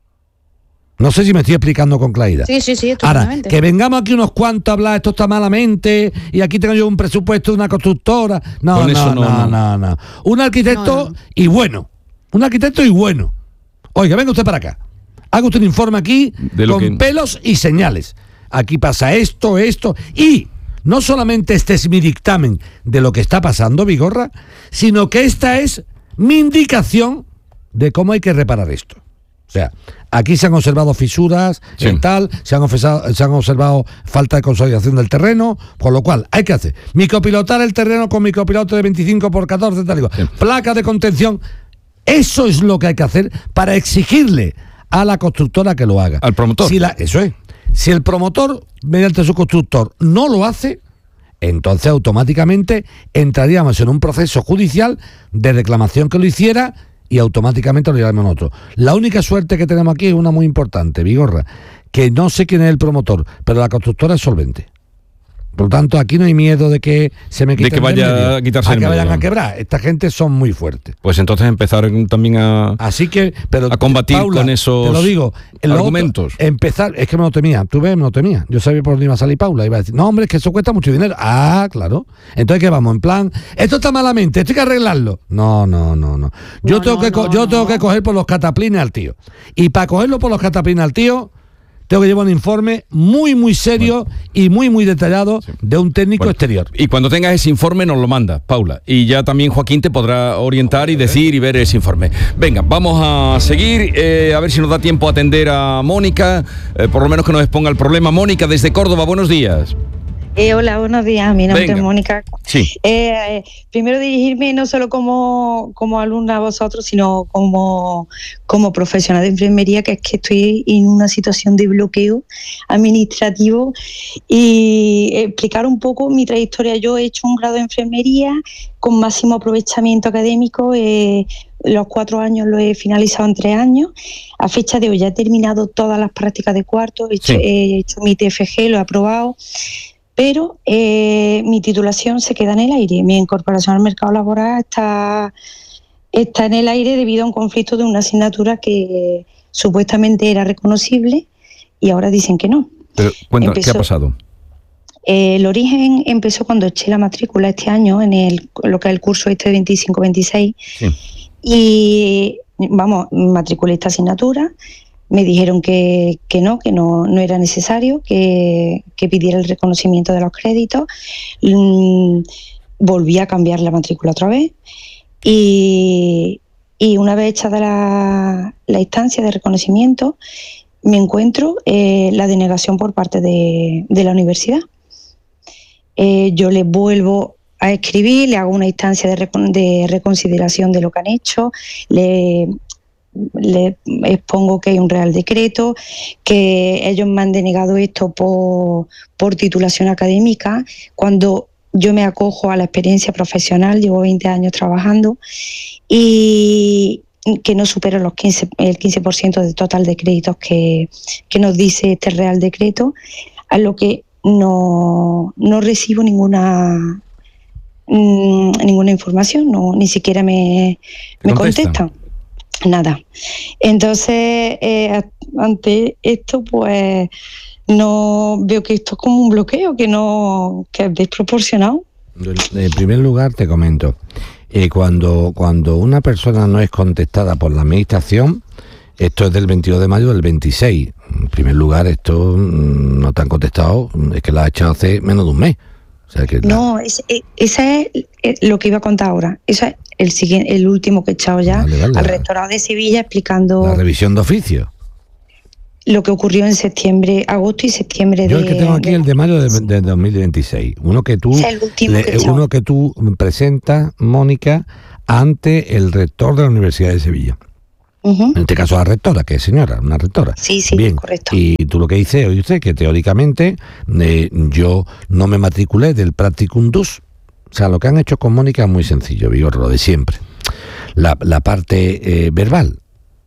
No sé si me estoy explicando con claridad. Sí, sí, sí, Ahora, estupendamente. que vengamos aquí unos cuantos a hablar, esto está malamente, y aquí tengo yo un presupuesto de una constructora. No, Con no, eso no, no, no, no. no. Un arquitecto No, no. y bueno. Un arquitecto y bueno. Oiga, venga usted para acá. Haga usted un informe aquí De lo con que- pelos y señales. Aquí pasa esto, esto. Y no solamente este es mi dictamen de lo que está pasando, Vigorra, sino que esta es mi indicación de cómo hay que reparar esto. O sea, aquí se han observado fisuras, Sí. y tal, se han, ofesado- se han observado falta de consolidación del terreno, con lo cual hay que hacer micropilotar el terreno con micropiloto de veinticinco por catorce, tal y cual. Sí. Placa de contención. Eso es lo que hay que hacer para exigirle a la constructora que lo haga. Al promotor. Si la, eso es. Si el promotor, mediante su constructor, no lo hace, entonces automáticamente entraríamos en un proceso judicial de reclamación que lo hiciera y automáticamente lo llevamos nosotros. La única suerte que tenemos aquí es una muy importante, Vigorra, que no sé quién es el promotor, pero la constructora es solvente. Por lo tanto, aquí no hay miedo de que se me De quiten que vaya del medio, a quitarse a del que medio. vayan a quebrar. Esta gente son muy fuertes. Pues entonces empezar también a, Así que, pero a combatir Paula, con esos te lo digo, lo argumentos. otro, empezar, es que me lo temía, tú ves, me lo temía. Yo sabía por dónde iba a salir Paula, iba a decir, no hombre, es que eso cuesta mucho dinero. Ah, claro. Entonces, ¿qué vamos? En plan, esto está malamente, esto hay que arreglarlo. No, no, no, no. Yo No, tengo no, que co- no, yo no. tengo que coger por los cataplines al tío. Y para cogerlo por los cataplines al tío, tengo que llevar un informe muy, muy serio y muy, muy detallado de un técnico Bueno, exterior. Y cuando tengas ese informe nos lo manda, Paula. Y ya también Joaquín te podrá orientar y decir y ver ese informe. Venga, vamos a seguir, eh, a ver si nos da tiempo a atender a Mónica, eh, por lo menos que nos exponga el problema. Mónica, desde Córdoba, buenos días. Eh, hola, buenos días. Mi nombre Venga. es Mónica. Sí. Eh, eh, primero dirigirme no solo como, como alumna a vosotros, sino como, como profesional de enfermería, que es que estoy en una situación de bloqueo administrativo y explicar un poco mi trayectoria. Yo he hecho un grado de enfermería con máximo aprovechamiento académico. Eh, los cuatro años lo he finalizado en tres años. A fecha de hoy ya he terminado todas las prácticas de cuarto, he hecho, Sí. he hecho mi T F G, lo he aprobado. Pero eh, mi titulación se queda en el aire. Mi incorporación al mercado laboral está, está en el aire debido a un conflicto de una asignatura que supuestamente era reconocible y ahora dicen que no. Pero cuenta, ¿qué ha Empezó- pasado? Eh, el origen empezó cuando eché la matrícula este año en el, lo que es el curso este veinticinco veintiséis Sí. y vamos, matriculé esta asignatura. Me dijeron que, que no, que no, no era necesario, que, que pidiera el reconocimiento de los créditos. Mm, volví a cambiar la matrícula otra vez y, y una vez echada la, la instancia de reconocimiento, me encuentro eh, la denegación por parte de, de la universidad. Eh, yo les vuelvo a escribir, le hago una instancia de, recon- de reconsideración de lo que han hecho, le le expongo que hay un real decreto, que ellos me han denegado esto por, por titulación académica, cuando yo me acojo a la experiencia profesional, llevo veinte años trabajando, y que no supero los quince, el quince por ciento del total de créditos que, que nos dice este real decreto, a lo que no, no recibo ninguna, mm, ninguna información, no, ni siquiera me, me contestan? contestan. Nada. Entonces, eh, ante esto, pues no veo que esto es como un bloqueo, que no, que es desproporcionado. En primer lugar, te comento, eh, cuando, cuando una persona no es contestada por la administración, esto es del veintidós de mayo del veintiséis. En primer lugar, esto mm, no te han contestado, es que lo ha echado hace menos de un mes. O sea, que no, es, es, ese es lo que iba a contar ahora. Ese es el, siguiente, el último que he echado ya vale, vale, al rectorado de Sevilla explicando... La revisión de oficio. Lo que ocurrió en septiembre, agosto y septiembre Yo de... el que tengo aquí de, el de mayo de, de dos mil veintiséis. Uno que tú, es el último le, que he echado. uno que tú presentas, Mónica, ante el rector de la Universidad de Sevilla. Uh-huh. En este caso la rectora, que es señora, una rectora. Sí, sí, bien, correcto. Y tú lo que dices, oye usted, que teóricamente eh, yo no me matriculé del Practicum Dus. O sea, lo que han hecho con Mónica es muy sencillo, Vigorra, lo de siempre. La, la parte eh, verbal.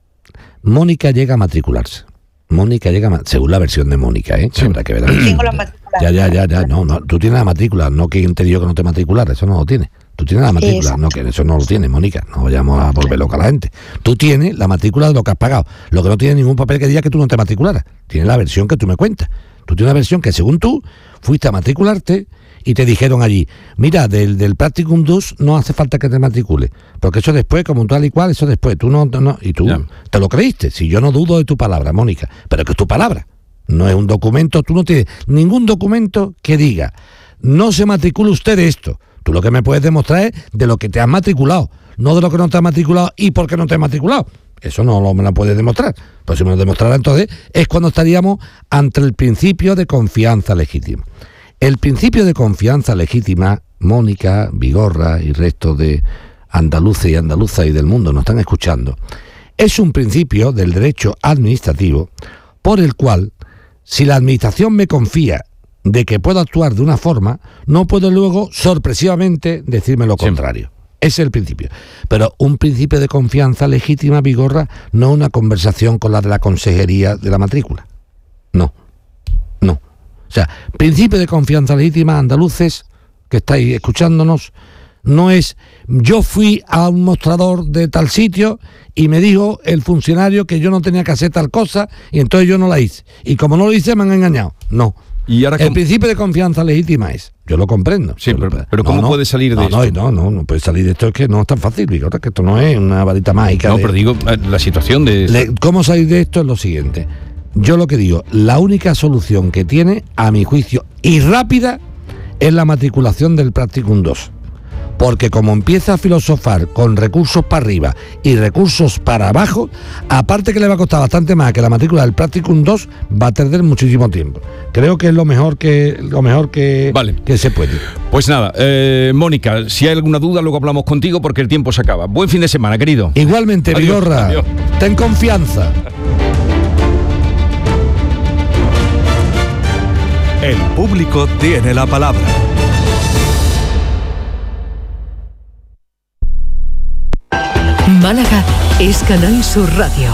Mónica llega a matricularse. Mónica llega, según la versión de Mónica, ¿eh? Sí. Habrá que ver. Tengo la matrícula. Ya, ya, ya, ya, no, no, tú tienes la matrícula, no que te digo que no te matricular, eso no lo tienes. Tú tienes la matrícula, Exacto. no que eso no lo tienes, Mónica, no vayamos a volver loca a la gente. Tú tienes la matrícula de lo que has pagado, lo que no tiene ningún papel que diga que tú no te matricularas. Tienes la versión que tú me cuentas. Tú tienes una versión que según tú fuiste a matricularte y te dijeron allí, mira, del, del Practicum Dus no hace falta que te matricules, porque eso después, como tal y cual, eso después, tú no, no y tú ya. Te lo creíste. Si yo no dudo de tu palabra, Mónica, pero que es tu palabra, no es un documento, tú no tienes ningún documento que diga, no se matricula usted de esto. Tú lo que me puedes demostrar es de lo que te has matriculado, no de lo que no te has matriculado y por qué no te has matriculado. Eso no lo, me lo puedes demostrar. Pues si me lo demostrara entonces es cuando estaríamos ante el principio de confianza legítima. El principio de confianza legítima, Mónica, Vigorra y resto de andaluces y andaluzas y del mundo nos están escuchando, es un principio del derecho administrativo por el cual, si la administración me confía de que puedo actuar de una forma, no puedo luego sorpresivamente decirme lo contrario. Sí. Ese es el principio. Pero un principio de confianza legítima, Vigorra, no una conversación con la de la consejería de la matrícula. No, no. O sea, principio de confianza legítima, andaluces, que estáis escuchándonos, no es yo fui a un mostrador de tal sitio y me dijo el funcionario que yo no tenía que hacer tal cosa y entonces yo no la hice. Y como no lo hice me han engañado. No. Y ahora el com- principio de confianza legítima es, yo lo comprendo. Sí, pero, pero, pero no, ¿cómo no, puede salir de no, esto? No, no, no, no puede salir de esto, es que no es tan fácil, Vigorra, que esto no es una varita mágica. No, de, pero digo, la situación de... Le, ¿Cómo salir de esto? Es lo siguiente. Yo lo que digo, la única solución que tiene, a mi juicio, y rápida, es la matriculación del Practicum dos. Porque como empieza a filosofar con recursos para arriba y recursos para abajo, aparte que le va a costar bastante más que la matrícula del Practicum dos, va a perder muchísimo tiempo. Creo que es lo mejor que lo mejor que, vale. que se puede. Pues nada, eh, Mónica, si hay alguna duda, luego hablamos contigo porque el tiempo se acaba. Buen fin de semana, querido. Igualmente, Vigorra, ten confianza. El público tiene la palabra. Málaga es Canal Sur Radio.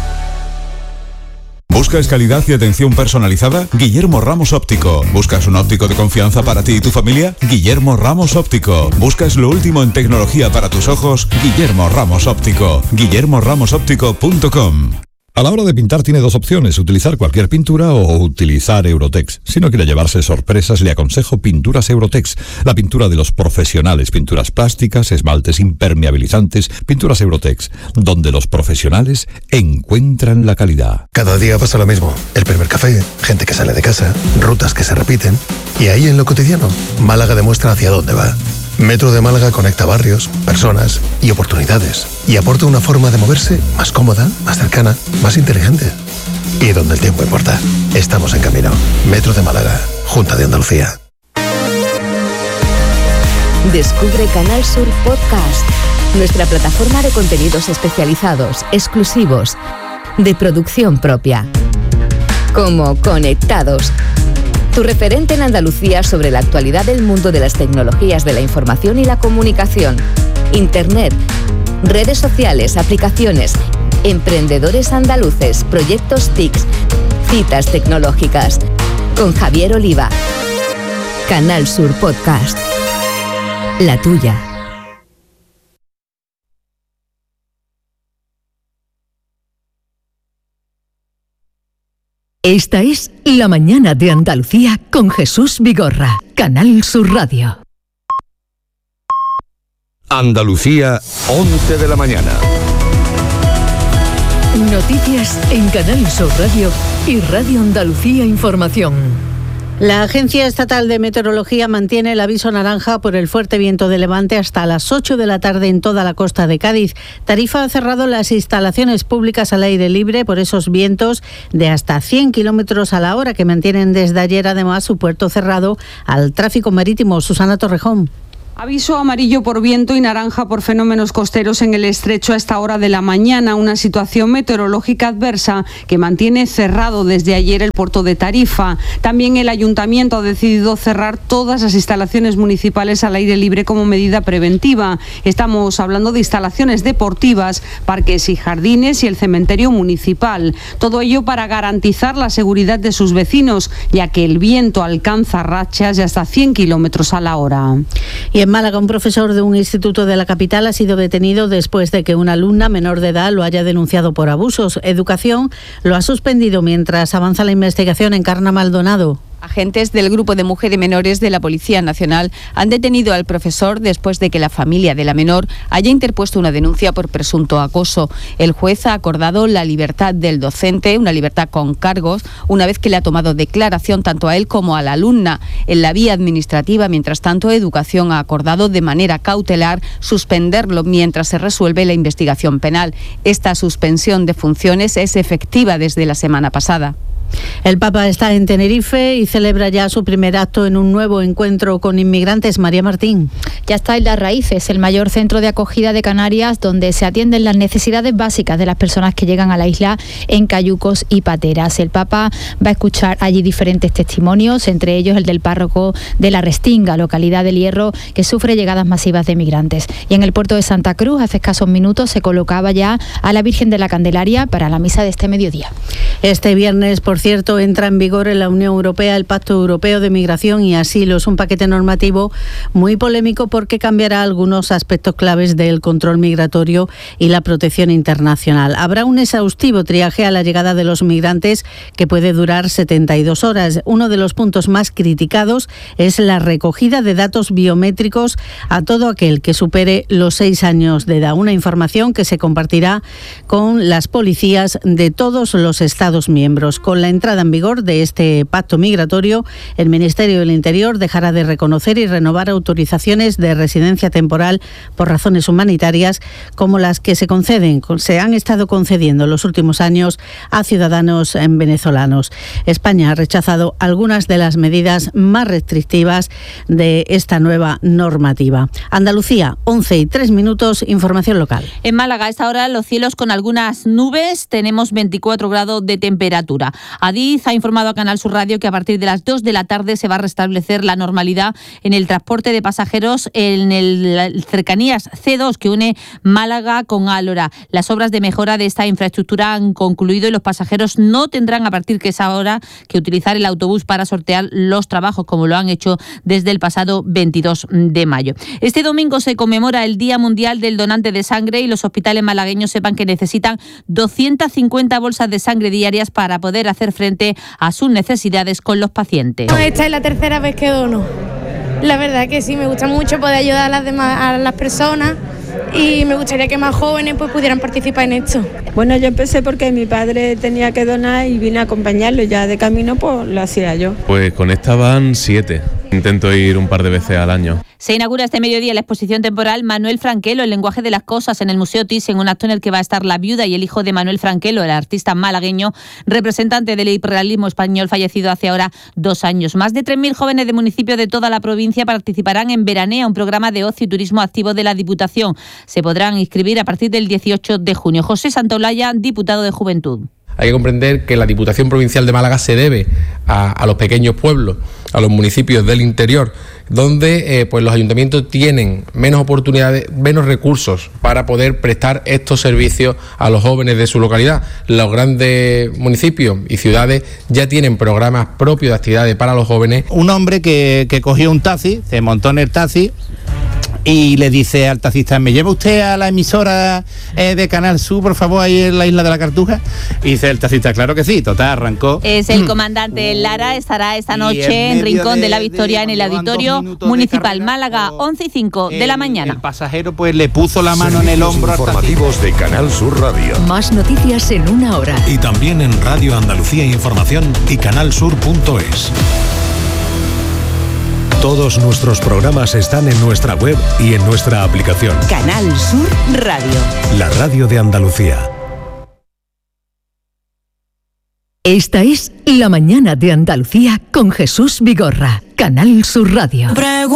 ¿Buscas calidad y atención personalizada? Guillermo Ramos Óptico. ¿Buscas un óptico de confianza para ti y tu familia? Guillermo Ramos Óptico. ¿Buscas lo último en tecnología para tus ojos? Guillermo Ramos Óptico. guillermo ramos óptico punto com. A la hora de pintar tiene dos opciones, utilizar cualquier pintura o utilizar Eurotex. Si no quiere llevarse sorpresas, le aconsejo Pinturas Eurotex, la pintura de los profesionales, pinturas plásticas, esmaltes impermeabilizantes, Pinturas Eurotex, donde los profesionales encuentran la calidad. Cada día pasa lo mismo, el primer café, gente que sale de casa, rutas que se repiten, y ahí en lo cotidiano, Málaga demuestra hacia dónde va. Metro de Málaga conecta barrios, personas y oportunidades y aporta una forma de moverse más cómoda, más cercana, más inteligente. Y donde el tiempo importa, estamos en camino. Metro de Málaga, Junta de Andalucía. Descubre Canal Sur Podcast, nuestra plataforma de contenidos especializados, exclusivos, de producción propia. Como Conectados, tu referente en Andalucía sobre la actualidad del mundo de las tecnologías de la información y la comunicación, Internet, redes sociales, aplicaciones, emprendedores andaluces, proyectos T I C, citas tecnológicas. Con Javier Oliva. Canal Sur Podcast. La tuya. Esta es La Mañana de Andalucía con Jesús Vigorra, Canal Sur Radio. Andalucía, once de la mañana. Noticias en Canal Sur Radio y Radio Andalucía Información. La Agencia Estatal de Meteorología mantiene el aviso naranja por el fuerte viento de levante hasta las ocho de la tarde en toda la costa de Cádiz. Tarifa ha cerrado las instalaciones públicas al aire libre por esos vientos de hasta cien kilómetros a la hora que mantienen desde ayer además su puerto cerrado al tráfico marítimo. Susana Torrejón. Aviso amarillo por viento y naranja por fenómenos costeros en el estrecho a esta hora de la mañana, una situación meteorológica adversa que mantiene cerrado desde ayer el puerto de Tarifa. También el ayuntamiento ha decidido cerrar todas las instalaciones municipales al aire libre como medida preventiva. Estamos hablando de instalaciones deportivas, parques y jardines y el cementerio municipal. Todo ello para garantizar la seguridad de sus vecinos, ya que el viento alcanza rachas de hasta cien kilómetros a la hora. Y en Málaga, un profesor de un instituto de la capital ha sido detenido después de que una alumna menor de edad lo haya denunciado por abusos. Educación lo ha suspendido mientras avanza la investigación. Encarna Maldonado. Agentes del Grupo de Mujeres Menores de la Policía Nacional han detenido al profesor después de que la familia de la menor haya interpuesto una denuncia por presunto acoso. El juez ha acordado la libertad del docente, una libertad con cargos, una vez que le ha tomado declaración tanto a él como a la alumna. En la vía administrativa, mientras tanto, Educación ha acordado de manera cautelar suspenderlo mientras se resuelve la investigación penal. Esta suspensión de funciones es efectiva desde la semana pasada. El Papa está en Tenerife y celebra ya su primer acto en un nuevo encuentro con inmigrantes. María Martín. Ya está en Las Raíces, el mayor centro de acogida de Canarias, donde se atienden las necesidades básicas de las personas que llegan a la isla en cayucos y pateras. El Papa va a escuchar allí diferentes testimonios, entre ellos el del párroco de La Restinga, localidad del Hierro, que sufre llegadas masivas de migrantes. Y en el puerto de Santa Cruz, hace escasos minutos, se colocaba ya a la Virgen de la Candelaria para la misa de este mediodía. Este viernes, por cierto, entra en vigor en la Unión Europea el Pacto Europeo de Migración y Asilo. Es un paquete normativo muy polémico porque cambiará algunos aspectos claves del control migratorio y la protección internacional. Habrá un exhaustivo triaje a la llegada de los migrantes que puede durar setenta y dos horas. Uno de los puntos más criticados es la recogida de datos biométricos a todo aquel que supere los seis años de edad. Una información que se compartirá con las policías de todos los Estados miembros. Con la entrada en vigor de este pacto migratorio, el Ministerio del Interior dejará de reconocer y renovar autorizaciones de residencia temporal por razones humanitarias como las que se conceden, se han estado concediendo en los últimos años a ciudadanos venezolanos. España ha rechazado algunas de las medidas más restrictivas de esta nueva normativa. Andalucía, once y tres minutos, información local. En Málaga, a esta hora, los cielos con algunas nubes, tenemos veinticuatro grados de temperatura. Adif ha informado a Canal Sur Radio que a partir de las dos de la tarde se va a restablecer la normalidad en el transporte de pasajeros en el cercanías C dos que une Málaga con Álora. Las obras de mejora de esta infraestructura han concluido y los pasajeros no tendrán a partir de esa hora que utilizar el autobús para sortear los trabajos, como lo han hecho desde el pasado veintidós de mayo. Este domingo se conmemora el Día Mundial del Donante de Sangre y los hospitales malagueños sepan que necesitan doscientas cincuenta bolsas de sangre diarias para poder hacer frente a sus necesidades con los pacientes. Esta es la tercera vez que dono. La verdad que sí, me gusta mucho poder ayudar a las demás, a las personas, y me gustaría que más jóvenes pues pudieran participar en esto. Bueno, yo empecé porque mi padre tenía que donar y vine a acompañarlo, ya de camino pues lo hacía yo. Pues con esta van siete. Intento ir un par de veces al año. Se inaugura este mediodía la exposición temporal Manuel Franquelo, el lenguaje de las cosas, en el Museo Thyssen, un acto en el que va a estar la viuda y el hijo de Manuel Franquelo, el artista malagueño, representante del hiperrealismo español fallecido hace ahora dos años. Más de tres mil jóvenes de municipios de toda la provincia participarán en Veranea, un programa de ocio y turismo activo de la Diputación. Se podrán inscribir a partir del dieciocho de junio. José Santaolalla, diputado de Juventud. Hay que comprender que la Diputación Provincial de Málaga se debe a, a los pequeños pueblos, a los municipios del interior, donde eh, pues los ayuntamientos tienen menos oportunidades, menos recursos para poder prestar estos servicios a los jóvenes de su localidad. Los grandes municipios y ciudades ya tienen programas propios de actividades para los jóvenes. Un hombre que, que cogió un taxi, se montó en el taxi y le dice al taxista: ¿me lleva usted a la emisora eh, de Canal Sur, por favor, ahí en la isla de la Cartuja? Y dice el taxista: claro que sí. Total, arrancó. Es el comandante Lara, estará esta noche en, en Rincón de, de la Victoria, de, en el Auditorio Municipal carrera, Málaga, once y cinco de la mañana. El pasajero pues le puso la mano Servicios en el hombro. Informativos de Canal Sur Radio. Más noticias en una hora. Y también en Radio Andalucía Información y canal sur punto es. Todos nuestros programas están en nuestra web y en nuestra aplicación. Canal Sur Radio. La radio de Andalucía. Esta es La Mañana de Andalucía con Jesús Vigorra, Canal Sur Radio.